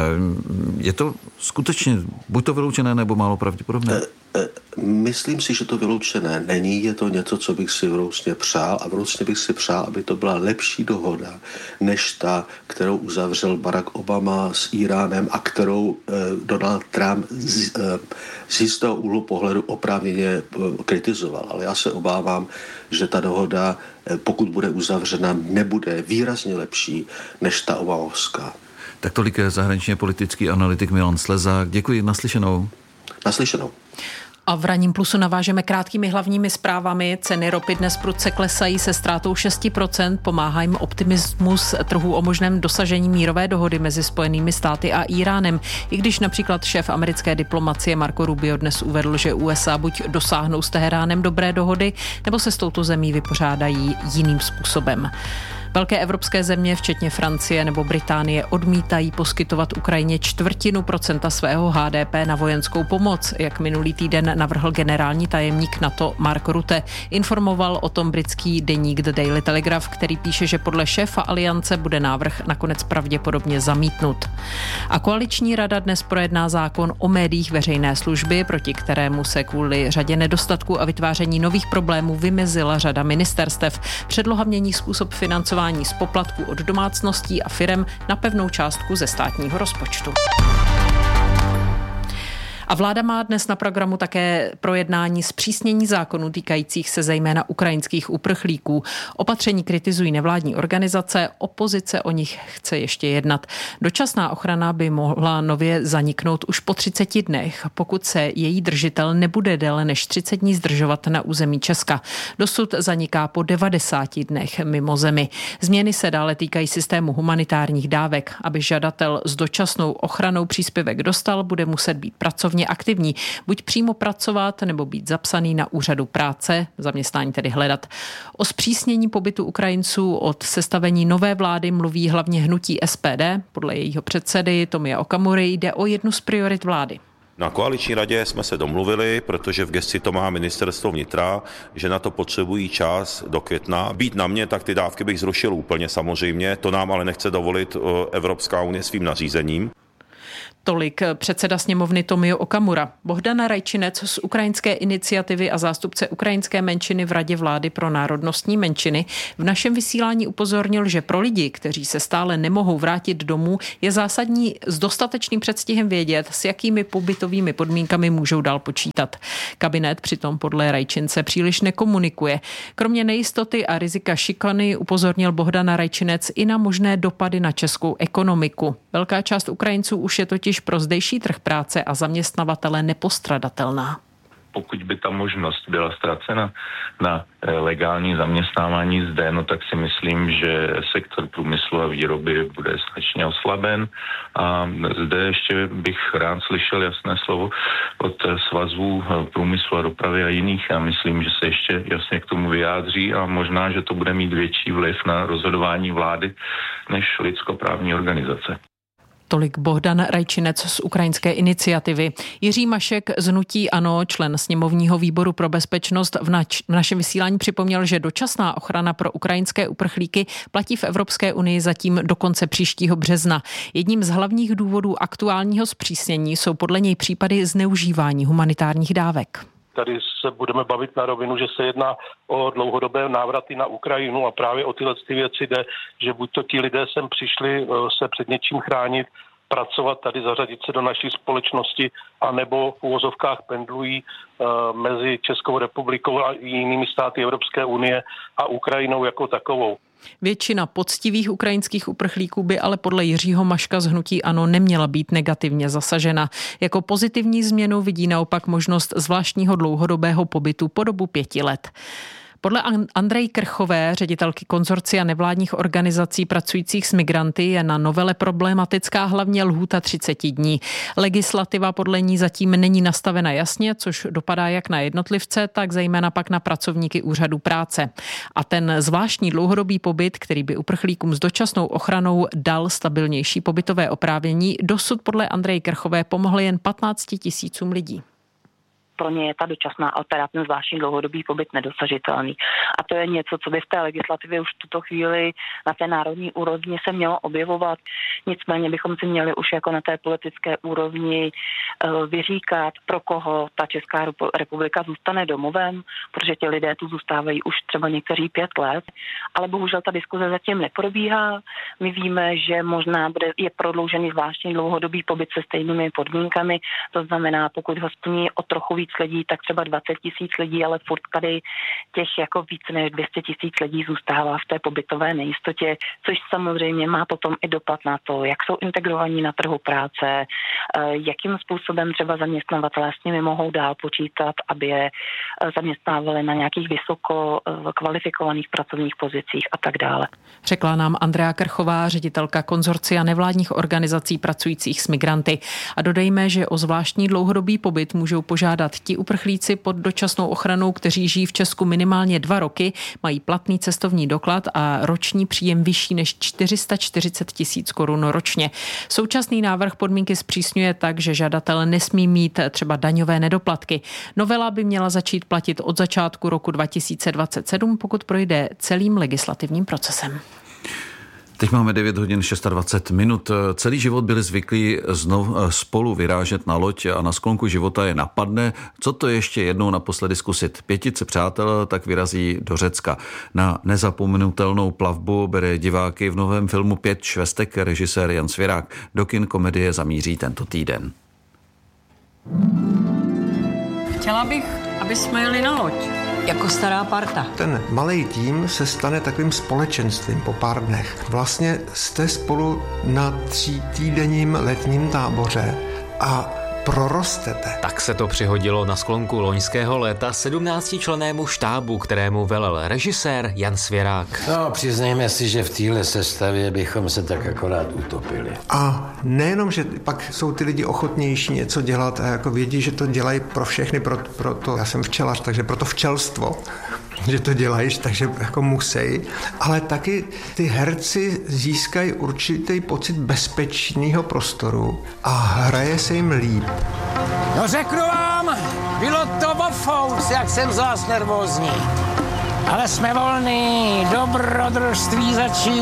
Je to skutečně buď to vyloučené, nebo málo pravděpodobné? Myslím si, že to vyloučené není. Je to něco, co bych si vrůcně přál a vrůcně bych si přál, aby to byla lepší dohoda, než ta, kterou uzavřel Barack Obama s Iránem a kterou eh, Donald Trump z, eh, z jistého úhlu pohledu oprávněně eh, kritizoval. Ale já se obávám, že ta dohoda, eh, pokud bude uzavřena, nebude výrazně lepší než ta obamovská. Tak tolik je zahraničně politický analytik Milan Slezák. Děkuji, naslyšenou. Naslyšenou. A v Ranním plusu navážeme krátkými hlavními zprávami. Ceny ropy dnes prudce klesají se ztrátou šest procent. Pomáhá jim optimismus trhu o možném dosažení mírové dohody mezi Spojenými státy a Iránem. I když například šéf americké diplomacie Marco Rubio dnes uvedl, že U S A buď dosáhnou s Teheránem dobré dohody, nebo se s touto zemí vypořádají jiným způsobem. Velké evropské země, včetně Francie nebo Británie, odmítají poskytovat Ukrajině čtvrtinu procenta svého H D P na vojenskou pomoc, jak minulý týden navrhl generální tajemník NATO Mark Rutte. Informoval o tom britský deník The Daily Telegraph, který píše, že podle šéfa aliance bude návrh nakonec pravděpodobně zamítnut. A koaliční rada dnes projedná zákon o médiích veřejné služby, proti kterému se kvůli řadě nedostatků a vytváření nových problémů vymezila řada ministerstev. Předloha mění způsob financování z poplatků od domácností a firem na pevnou částku ze státního rozpočtu. A vláda má dnes na programu také projednání zpřísnění zákonů týkajících se zejména ukrajinských uprchlíků. Opatření kritizují nevládní organizace, opozice o nich chce ještě jednat. Dočasná ochrana by mohla nově zaniknout už po třiceti dnech, pokud se její držitel nebude déle než třicet dní zdržovat na území Česka. Dosud zaniká po devadesáti dnech mimo zemi. Změny se dále týkají systému humanitárních dávek. Aby žadatel s dočasnou ochranou příspěvek dostal, bude muset být pracovně aktivní, buď přímo pracovat nebo být zapsaný na úřadu práce, zaměstnání tedy hledat. O zpřísnění pobytu Ukrajinců od sestavení nové vlády mluví hlavně hnutí S P D. Podle jejího předsedy Tomia Okamury jde o jednu z priorit vlády. Na koaliční radě jsme se domluvili, protože v gesci to má ministerstvo vnitra, že na to potřebují čas do května. Být na mě, tak ty dávky bych zrušil úplně samozřejmě, to nám ale nechce dovolit Evropská unie svým nařízením. Tolik předseda sněmovny Tomio Okamura. Bohdana Rajčinec z Ukrajinské iniciativy a zástupce ukrajinské menšiny v Radě vlády pro národnostní menšiny v našem vysílání upozornil, že pro lidi, kteří se stále nemohou vrátit domů, je zásadní s dostatečným předstihem vědět, s jakými pobytovými podmínkami můžou dál počítat. Kabinet přitom podle Rajčince příliš nekomunikuje. Kromě nejistoty a rizika šikany upozornil Bohdana Rajčinec i na možné dopady na českou ekonomiku. Velká část Ukrajinců už je totiž pro zdejší trh práce a zaměstnavatele nepostradatelná. Pokud by ta možnost byla ztracena na legální zaměstnávání zde, no tak si myslím, že sektor průmyslu a výroby bude značně oslaben. A zde ještě bych rád slyšel jasné slovo od svazů průmyslu a dopravy a jiných. Já myslím, že se ještě jasně k tomu vyjádří a možná, že to bude mít větší vliv na rozhodování vlády než lidskoprávní organizace. Tolik Bohdan Rajčinec z Ukrajinské iniciativy. Jiří Mašek z hnutí ANO, člen sněmovního výboru pro bezpečnost, v, nač- v našem vysílání připomněl, že dočasná ochrana pro ukrajinské uprchlíky platí v Evropské unii zatím do konce příštího března. Jedním z hlavních důvodů aktuálního zpřísnění jsou podle něj případy zneužívání humanitárních dávek. Tady se budeme bavit na rovinu, že se jedná o dlouhodobé návraty na Ukrajinu a právě o tyhle ty věci jde, že buď to ti lidé sem přišli se před něčím chránit, pracovat tady, zařadit se do naší společnosti, anebo v uvozovkách pendlují uh, mezi Českou republikou a jinými státy Evropské unie a Ukrajinou jako takovou. Většina poctivých ukrajinských uprchlíků by ale podle Jiřího Maška z hnutí ANO neměla být negativně zasažena. Jako pozitivní změnu vidí naopak možnost zvláštního dlouhodobého pobytu po dobu pěti let. Podle Andreji Krchové, ředitelky konzorcia nevládních organizací pracujících s migranty, je na novele problematická hlavně lhůta třicet dní. Legislativa podle ní zatím není nastavena jasně, což dopadá jak na jednotlivce, tak zejména pak na pracovníky úřadu práce. A ten zvláštní dlouhodobý pobyt, který by uprchlíkům s dočasnou ochranou dal stabilnější pobytové oprávnění, dosud podle Andreji Krchové pomohl jen patnácti tisícům lidí. Pro ně je ta dočasná alternativa, ten zvláštní dlouhodobý pobyt nedosažitelný. A to je něco, co by v té legislativě už v tuto chvíli na té národní úrovni se mělo objevovat. Nicméně bychom si měli už jako na té politické úrovni vyříkat, pro koho ta Česká republika zůstane domovem, protože ti lidé tu zůstávají už třeba někteří pět let. Ale bohužel ta diskuze zatím neprobíhá. My víme, že možná bude, je prodloužený zvláštní dlouhodobý pobyt se stejnými podmínkami. To znamená, pokud ho splní o trochu víc lidí, tak třeba dvacet tisíc lidí, ale furt tady těch jako více než dvě stě tisíc lidí zůstává v té pobytové nejistotě, což samozřejmě má potom i dopad na to, jak jsou integrovaní na trhu práce, jakým způsobem třeba zaměstnavatelé s nimi mohou dál počítat, aby je zaměstnávali na nějakých vysoko kvalifikovaných pracovních pozicích a tak dále. Řekla nám Andrea Krchová, ředitelka konzorcia nevládních organizací pracujících s migranty. A dodejme, že o zvláštní dlouhodobý pobyt můžou požádat ti uprchlíci pod dočasnou ochranou, kteří žijí v Česku minimálně dva roky, mají platný cestovní doklad a roční příjem vyšší než čtyři sta čtyřicet tisíc korun ročně. Současný návrh podmínky zpřísňuje tak, že žadatel nesmí mít třeba daňové nedoplatky. Novela by měla začít platit od začátku roku dva tisíce dvacet sedm, pokud projde celým legislativním procesem. Teď máme devět hodin dvacet šest minut. Celý život byli zvyklí znovu spolu vyrážet na loď a na sklonku života je napadne. Co to ještě jednou naposledy zkusit? Pětice přátel tak vyrazí do Řecka. Na nezapomenutelnou plavbu bere diváky v novém filmu Pět švestek režisér Jan Svěrák. Do kin komedie zamíří tento týden. Chtěla bych, aby jsme jeli na loď. Jako stará parta. Ten malý tým se stane takovým společenstvím po pár dnech. Vlastně jste spolu na třítýdenním letním táboře a prorostete. Tak se to přihodilo na sklonku loňského léta sedmnáctičlennému štábu, kterému velel režisér Jan Svěrák. No, přiznejme si, že v téhle sestavě bychom se tak akorát utopili. A nejenom, že pak jsou ty lidi ochotnější něco dělat a jako vědí, že to dělají pro všechny, pro, pro to, já jsem včelař, takže pro to včelstvo, že to dělají, takže jako musí, ale taky ty herci získají určitý pocit bezpečného prostoru a hraje se jim líp. No řeknu vám, bylo to vofous, jak jsem z vás nervózní. Ale jsme volní, dobrodružství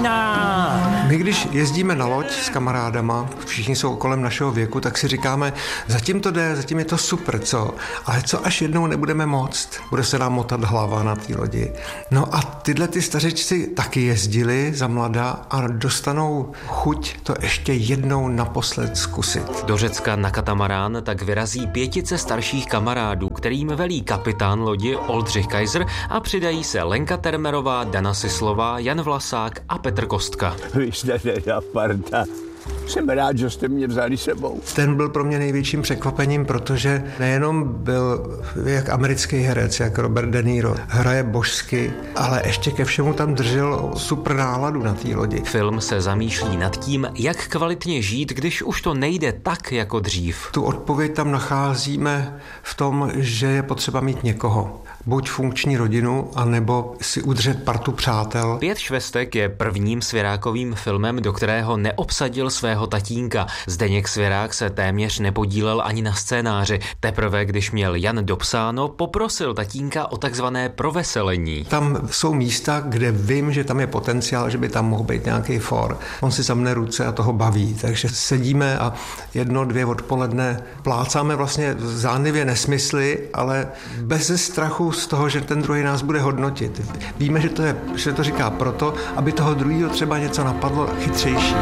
začíná. My, když jezdíme na loď s kamarádama, všichni jsou kolem našeho věku, tak si říkáme, zatím to jde, zatím je to super, co? Ale co až jednou nebudeme moct? Bude se nám motat hlava na té lodi. No a tyhle ty stařečci taky jezdili za mlada a dostanou chuť to ještě jednou naposled zkusit. Do Řecka na katamarán tak vyrazí pětice starších kamarádů, kterým velí kapitán lodi Oldřich Kaiser a přidají se Lenka Termerová, Dana Sislová, Jan Vlasák a Petr Kostka. Vy jste teda parta. Jsem rád, že jste mě vzali sebou. Ten byl pro mě největším překvapením, protože nejenom byl jak americký herec, jak Robert De Niro, hraje božsky, ale ještě ke všemu tam držel super náladu na té lodi. Film se zamýšlí nad tím, jak kvalitně žít, když už to nejde tak jako dřív. Tu odpověď tam nacházíme v tom, že je potřeba mít někoho. Buď funkční rodinu, anebo si udržet partu přátel. Pět švestek je prvním Svěrákovým filmem, do kterého neobsadil svého tatínka. Zdeněk Svěrák se téměř nepodílel ani na scénáři. Teprve, když měl Jan dopsáno, poprosil tatínka o takzvané proveselení. Tam jsou místa, kde vím, že tam je potenciál, že by tam mohl být nějaký for. On si zamne ruce a toho baví. Takže sedíme a jedno, dvě odpoledne plácáme vlastně zánivě nesmysly, ale bez strachu z toho, že ten druhý nás bude hodnotit. Víme, že to, je, že to říká proto, aby toho druhého třeba něco napadlo chytřejšího.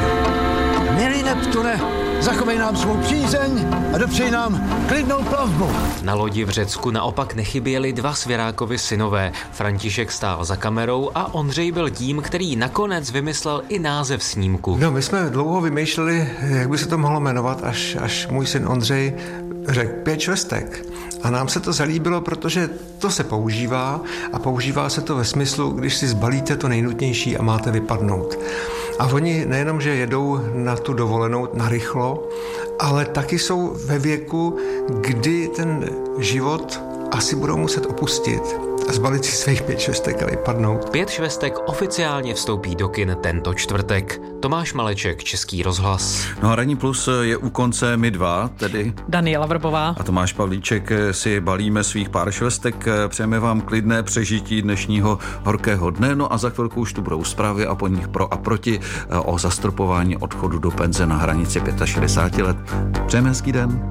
Milý Neptune, zachovej nám svou přízeň a dopřej nám klidnou plavbu. Na lodi v Řecku naopak nechyběli dva Svěrákovi synové. František stál za kamerou a Ondřej byl tím, který nakonec vymyslel i název snímku. No, my jsme dlouho vymýšleli, jak by se to mohlo jmenovat, až, až můj syn Ondřej řekl pět švestek. A nám se to zalíbilo, protože to se používá a používá se to ve smyslu, když si zbalíte to nejnutnější a máte vypadnout. A oni nejenom, že jedou na tu dovolenou narychlo, ale taky jsou ve věku, kdy ten život asi budou muset opustit a zbalit si svých pět švestek a vypadnout. Pět švestek oficiálně vstoupí do kin tento čtvrtek. Tomáš Maleček, Český rozhlas. No a Ranní plus je u konce, my dva, tedy Daniela Vrbová a Tomáš Pavlíček si balíme svých pár švestek. Přejeme vám klidné přežití dnešního horkého dne, no a za chvilku už tu budou zprávy a po nich pro a proti o zastropování odchodu do penze na hranici šedesáti pěti let. Přejeme hezký den.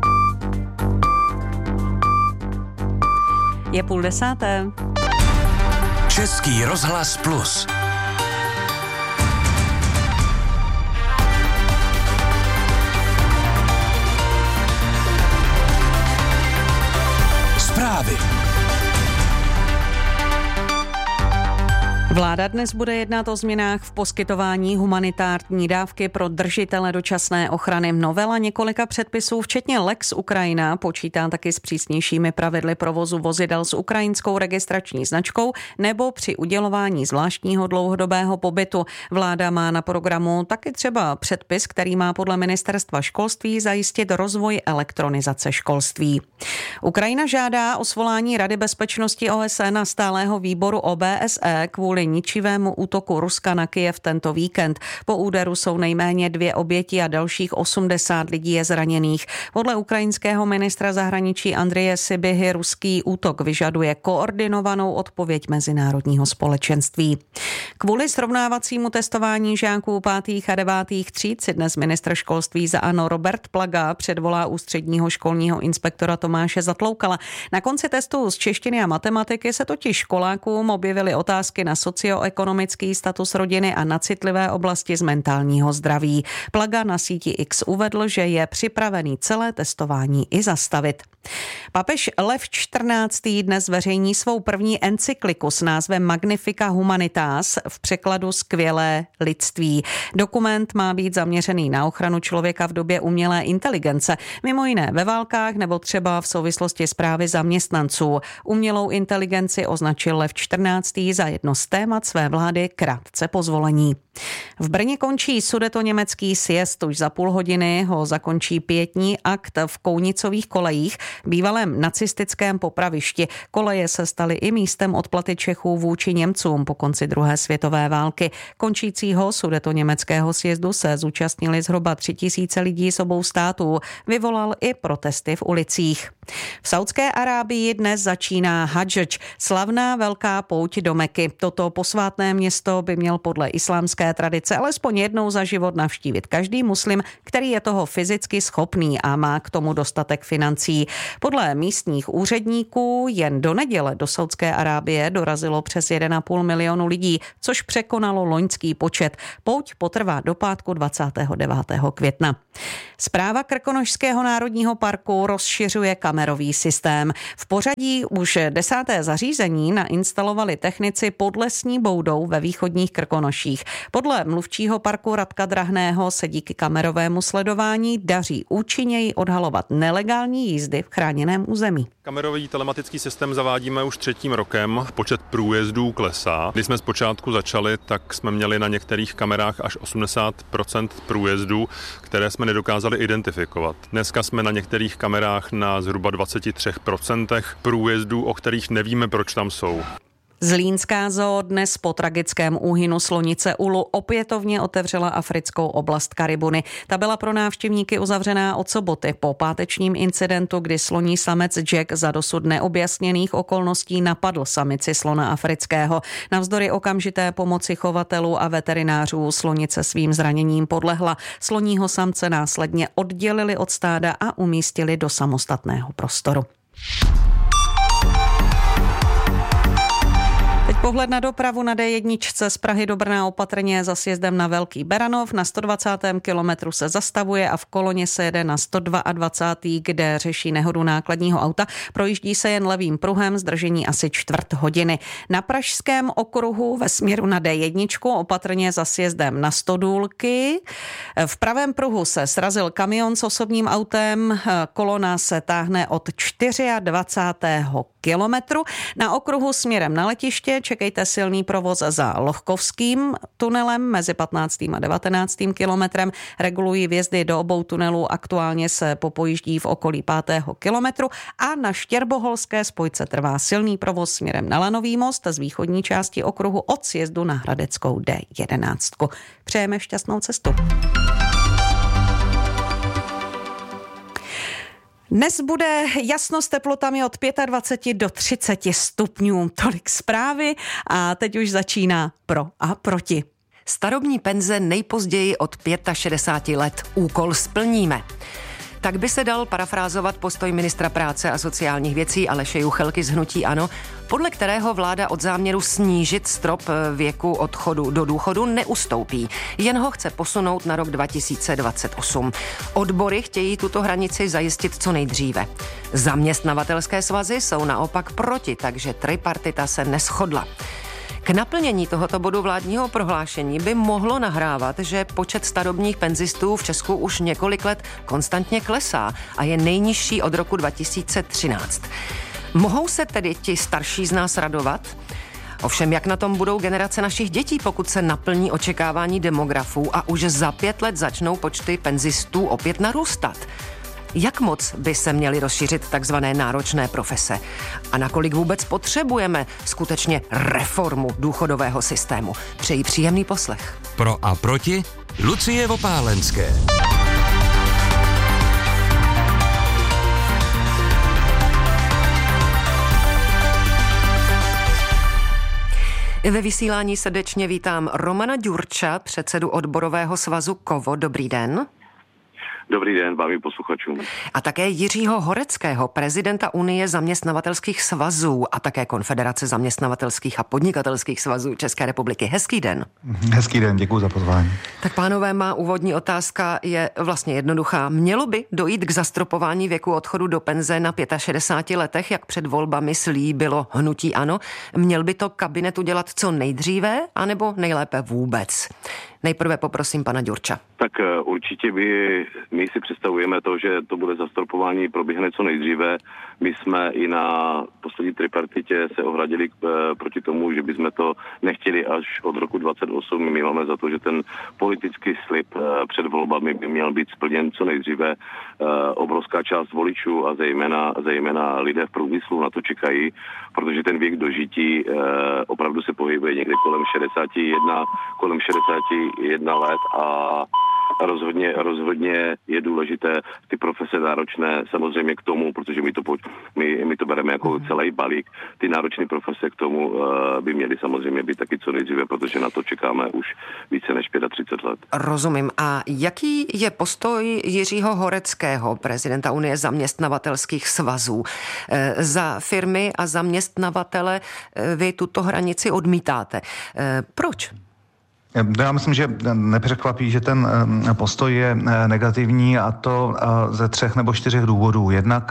Je půl desáté. Český rozhlas plus. Zprávy. Vláda dnes bude jednat o změnách v poskytování humanitární dávky pro držitele dočasné ochrany. Novela několika předpisů, včetně Lex Ukrajina, počítá taky s přísnějšími pravidly provozu vozidel s ukrajinskou registrační značkou nebo při udělování zvláštního dlouhodobého pobytu. Vláda má na programu taky třeba předpis, který má podle ministerstva školství zajistit rozvoj elektronizace školství. Ukrajina žádá o svolání Rady bezpečnosti O S N a stálého výboru O B S E kvůli ničivému útoku Ruska na Kyjev tento víkend. Po úderu jsou nejméně dvě oběti a dalších osmdesát lidí je zraněných. Podle ukrajinského ministra zahraničí Andreje Sybihy ruský útok vyžaduje koordinovanou odpověď mezinárodního společenství. Kvůli srovnávacímu testování žáků pátých a devátých tříd si dnes ministr školství za ANO Robert Plaga předvolá ústředního školního inspektora Tomáše Zatloukala. Na konci testu z češtiny a matematiky se totiž školákům objevily otázky na sociální socioekonomický status rodiny a na citlivé oblasti z mentálního zdraví. Plaga na síti X uvedl, že je připravený celé testování i zastavit. Papež Lev čtrnáctý dnes zveřejní svou první encykliku s názvem Magnifica Humanitas, v překladu Skvělé lidství. Dokument má být zaměřený na ochranu člověka v době umělé inteligence, mimo jiné ve válkách nebo třeba v souvislosti s právy zaměstnanců. Umělou inteligenci označil Lev čtrnáctý za jedno z témat své vlády krátce po zvolení. V Brně končí sudetoněmecký sjezd, už za půl hodiny ho zakončí pietní akt v Kounicových kolejích, bývalém nacistickém popravišti. Koleje se staly i místem odplaty Čechů vůči Němcům po konci druhé světové války. Končícího sudetoněmeckého sjezdu se zúčastnili zhruba tři tisíce lidí z obou států. Vyvolal i protesty v ulicích. V Saudské Arábii dnes začíná Hadž, slavná velká pouť do Meky. Toto posvátné město by měl podle islámské tradice alespoň jednou za život navštívit každý muslim, který je toho fyzicky schopný a má k tomu dostatek financí. Podle místních úředníků jen do neděle do Saudské Arábie dorazilo přes jeden a půl milionu lidí, což překonalo loňský počet. Pouť potrvá do pátku dvacátého devátého května. Správa Krkonošského národního parku rozšiřuje kamerový systém. V pořadí už desáté zařízení nainstalovali technici pod Lesní boudou ve východních Krkonoších. Podle mluvčího parku Radka Drahného se díky kamerovému sledování daří účinněji odhalovat nelegální jízdy v chráněném území. Kamerový telematický systém zavádíme už třetím rokem. Počet průjezdů klesá. Když jsme zpočátku začali, tak jsme měli na některých kamerách až osmdesát procent průjezdů, které jsme nedokázali identifikovat. Dneska jsme na některých kamerách na zhruba dvacet tři procent průjezdů, o kterých nevíme, proč tam jsou. Zlínská zoo dnes po tragickém úhynu slonice Ulu opětovně otevřela africkou oblast Karibuny. Ta byla pro návštěvníky uzavřená od soboty po pátečním incidentu, kdy sloní samec Jack za dosud neobjasněných okolností napadl samici slona afrického. Navzdory okamžité pomoci chovatelů a veterinářů slonice svým zraněním podlehla. Sloního samce následně oddělili od stáda a umístili do samostatného prostoru. Teď pohled na dopravu na dé jedna z Prahy do Brna opatrně za sjezdem na Velký Beranov. Na sto dvacátém kilometru se zastavuje a v koloně se jede na sto dvacátém kde řeší nehodu nákladního auta. Projíždí se jen levým pruhem, zdržení asi čtvrt hodiny. Na Pražském okruhu ve směru na dé jedna opatrně za sjezdem na Stodůlky. V pravém pruhu se srazil kamion s osobním autem. Kolona se táhne od dvacátého čtvrtého kilometru. Na okruhu směrem na letiště čekejte silný provoz za Lohkovským tunelem mezi patnáctým a devatenáctým kilometrem. Regulují vjezdy do obou tunelů, aktuálně se popojíždí v okolí pátého kilometru a na Štěrboholské spojce trvá silný provoz směrem na Lanový most z východní části okruhu od sjezdu na Hradeckou dé jedenáct. Přejeme šťastnou cestu. Dnes bude jasno s teplotami od dvacet pět do třicet stupňů. Tolik zprávy a teď už začíná pro a proti. Starobní penze nejpozději od šedesáti pěti let. Úkol splníme. Tak by se dal parafrázovat postoj ministra práce a sociálních věcí Aleše Juchelky z hnutí ANO, podle kterého vláda od záměru snížit strop věku odchodu do důchodu neustoupí, jen ho chce posunout na rok dva tisíce dvacet osm. Odbory chtějí tuto hranici zajistit co nejdříve. Zaměstnavatelské svazy jsou naopak proti, takže tripartita se neshodla. K naplnění tohoto bodu vládního prohlášení by mohlo nahrávat, že počet starobních penzistů v Česku už několik let konstantně klesá a je nejnižší od roku dva tisíce třináct. Mohou se tedy ti starší z nás radovat? Ovšem, jak na tom budou generace našich dětí, pokud se naplní očekávání demografů a už za pět let začnou počty penzistů opět narůstat? Jak moc by se měly rozšířit takzvané náročné profese? A nakolik vůbec potřebujeme skutečně reformu důchodového systému? Přeji příjemný poslech. Pro a proti Lucie Vopálenské. Ve vysílání srdečně vítám Romana Ďurča, předsedu odborového svazu Kovo. Dobrý den. Dobrý den vám i posluchačům. A také Jiřího Horeckého, prezidenta Unie zaměstnavatelských svazů a také Konfederace zaměstnavatelských a podnikatelských svazů České republiky. Hezký den. Hezký den, děkuji za pozvání. Tak pánové, má úvodní otázka je vlastně jednoduchá. Mělo by dojít k zastropování věku odchodu do penze na šedesáti pěti letech, jak před volbami slíbilo hnutí ANO? Měl by to kabinet udělat co nejdříve, anebo nejlépe vůbec? Nejprve poprosím pana Ďurča. Tak určitě by, my si představujeme to, že to bude zastropování proběhne co nejdříve. My jsme i na poslední tripartitě se ohradili proti tomu, že bychom to nechtěli až od roku dvacet osm. My máme za to, že ten politický slib před volbami by měl být splněn co nejdříve. Obrovská část voličů a zejména, zejména lidé v průmyslu na to čekají, protože ten věk dožití opravdu se pohybuje někde kolem šedesáti jedna, kolem šedesáti jedna let a rozhodně, rozhodně je důležité ty profese náročné samozřejmě k tomu, protože my to, my, my to bereme jako celý balík, ty náročné profese k tomu uh, by měly samozřejmě být taky co nejdříve, protože na to čekáme už více než třicet pět let. Rozumím. A jaký je postoj Jiřího Horeckého, prezidenta Unie zaměstnavatelských svazů? E, za firmy a zaměstnavatele e, vy tuto hranici odmítáte. E, proč? Já myslím, že nepřekvapí, že ten postoj je negativní, a to ze třech nebo čtyřech důvodů. Jednak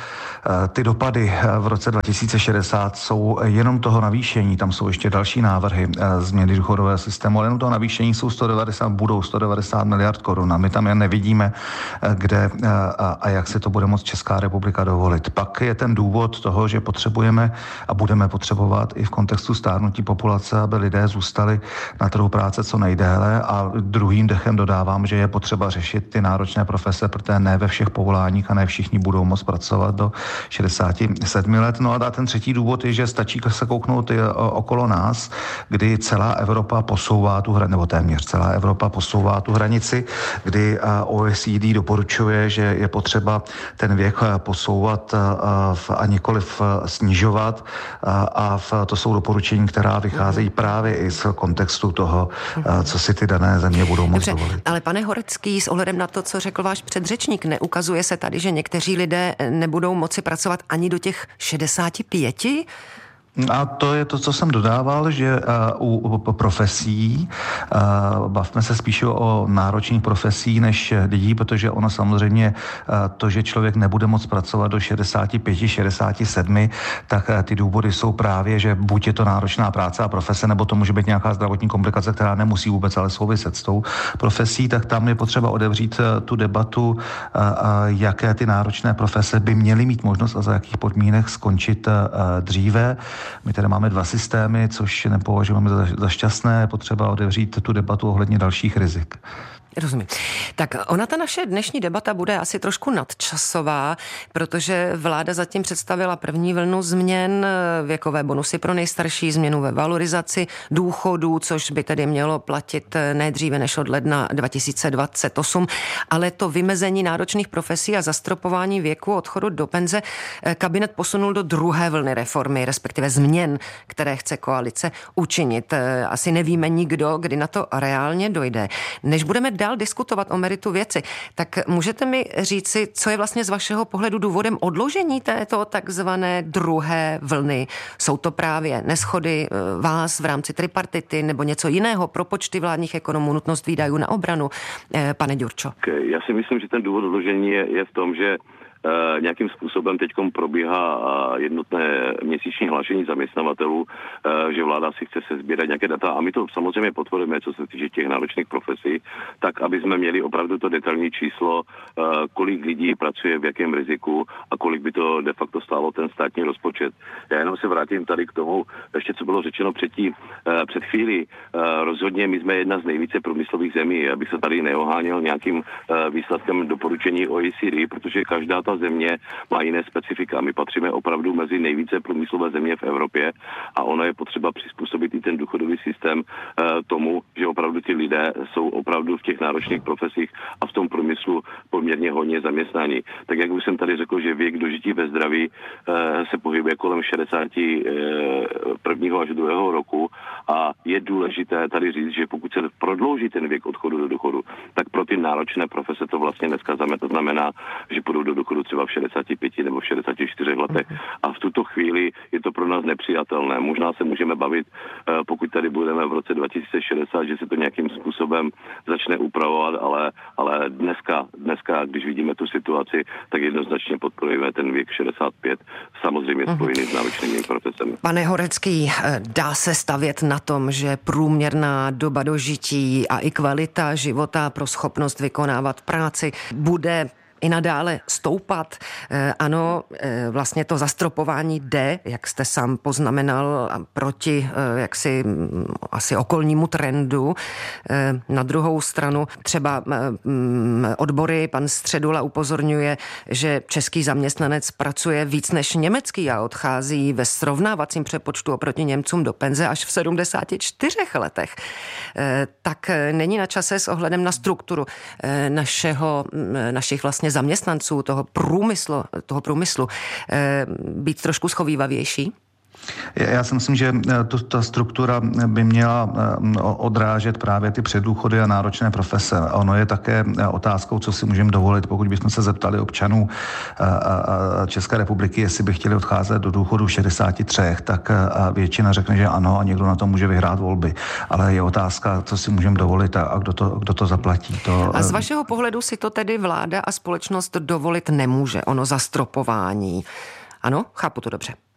ty dopady v roce dva tisíce šedesát jsou jenom toho navýšení, tam jsou ještě další návrhy změny důchodového systému, ale jenom toho navýšení jsou sto devadesát, budou sto devadesát miliard korun a my tam jen nevidíme, kde a jak si to bude moct Česká republika dovolit. Pak je ten důvod toho, že potřebujeme a budeme potřebovat i v kontextu stárnutí populace, aby lidé zůstali na trhu práce co nejdéle, a druhým dechem dodávám, že je potřeba řešit ty náročné profese, protože ne ve všech povoláních a ne všichni budou moct pracovat do šedesáti sedmi let. No a ten třetí důvod je, že stačí se kouknout okolo nás, kdy celá Evropa posouvá tu hranici, nebo téměř celá Evropa posouvá tu hranici, kdy O E C D doporučuje, že je potřeba ten věk posouvat a nikoliv snižovat, a to jsou doporučení, která vycházejí právě i z kontextu toho, co si ty dané země budou moct dovolit. Ale pane Horecký, s ohledem na to, co řekl váš předřečník, neukazuje se tady, že někteří lidé nebudou moci pracovat ani do těch šedesáti pěti? A to je to, co jsem dodával, že u, u profesí, bavme se spíše o náročných profesí než lidí, protože ono samozřejmě to, že člověk nebude moct pracovat do šedesáti pěti, šedesáti sedmi, tak ty důvody jsou právě, že buď je to náročná práce a profese, nebo to může být nějaká zdravotní komplikace, která nemusí vůbec ale souviset s tou profesí, tak tam je potřeba otevřít tu debatu, jaké ty náročné profese by měly mít možnost a za jakých podmínek skončit dříve. My tady máme dva systémy, což nepovažujeme za, za šťastné, je potřeba otevřít tu debatu ohledně dalších rizik. Rozumím. Tak ona ta naše dnešní debata bude asi trošku nadčasová, protože vláda zatím představila první vlnu změn, věkové bonusy pro nejstarší, změnu ve valorizaci důchodů, což by tedy mělo platit ne dříve než od ledna dva tisíce dvacet osm, ale to vymezení náročných profesí a zastropování věku odchodu do penze kabinet posunul do druhé vlny reformy, respektive změn, které chce koalice učinit. Asi nevíme nikdo, kdy na to reálně dojde. Než budeme dál diskutovat o meritu věci, tak můžete mi říci, co je vlastně z vašeho pohledu důvodem odložení této takzvané druhé vlny? Jsou to právě neshody vás v rámci tripartity nebo něco jiného, propočty vládních ekonomů, nutnost výdajů na obranu? Pane Ďurčo. Já si myslím, že ten důvod odložení je, je v tom, že Uh, nějakým způsobem teďkom probíhá uh, jednotné měsíční hlášení zaměstnavatelů, uh, že vláda si chce se sbírat nějaké data a my to samozřejmě potvrdíme, co se týče těch náročných profesí, tak aby jsme měli opravdu to detailní číslo, uh, kolik lidí pracuje v jakém riziku a kolik by to de facto stálo ten státní rozpočet. Já jenom se vrátím tady k tomu, ještě co bylo řečeno předtím, uh, před chvílí. Uh, rozhodně my jsme jedna z nejvíce průmyslových zemí, abych se tady neoháněl nějakým uh, výsledkem doporučení O E C D, protože každá ta země má jiné specifika. My patříme opravdu mezi nejvíce průmyslové země v Evropě a ono je potřeba přizpůsobit i ten důchodový systém uh, tomu, že opravdu ty lidé jsou opravdu v těch náročných profesích a v tom průmyslu poměrně hodně zaměstnání. Tak jak už jsem tady řekl, že věk dožití ve zdraví uh, se pohybuje kolem šedesát prvního až druhého roku A je důležité tady říct, že pokud se prodlouží ten věk odchodu do důchodu, tak pro ty náročné profese to vlastně dneska to znamená, že půjdou do důchodu třeba v šedesáti pěti nebo v šedesáti čtyřech letech. A v tuto chvíli je to pro nás nepřijatelné. Možná se můžeme bavit, pokud tady budeme v roce dva tisíce šedesát, že se to nějakým způsobem začne upravovat, ale, ale dneska, dneska, když vidíme tu situaci, tak jednoznačně podporujeme ten věk šedesát pět, samozřejmě spojený s náročnými profesemi. Pane Horecký, dá se stavět na tom, že průměrná doba dožití a i kvalita života pro schopnost vykonávat práci bude i nadále stoupat. Ano, vlastně to zastropování jde, jak jste sám poznamenal, proti jaksi asi okolnímu trendu. Na druhou stranu třeba odbory, pan Středula upozorňuje, že český zaměstnanec pracuje víc než německý a odchází ve srovnávacím přepočtu oproti Němcům do penze až v sedmdesáti čtyřech letech. Tak není na čase s ohledem na strukturu našeho, našich vlastně zaměstnanců, toho průmyslu, toho průmyslu být trošku schovývavější? Já si myslím, že to, ta struktura by měla odrážet právě ty předdůchody a náročné profese. Ono je také otázkou, co si můžeme dovolit, pokud bychom se zeptali občanů České republiky, jestli by chtěli odcházet do důchodu v šedesáti třech, tak většina řekne, že ano a někdo na to může vyhrát volby. Ale je otázka, co si můžeme dovolit a kdo to, kdo to zaplatí. To... A z vašeho pohledu si to tedy vláda a společnost dovolit nemůže, ono zastropování. Ano, chápu to dobře.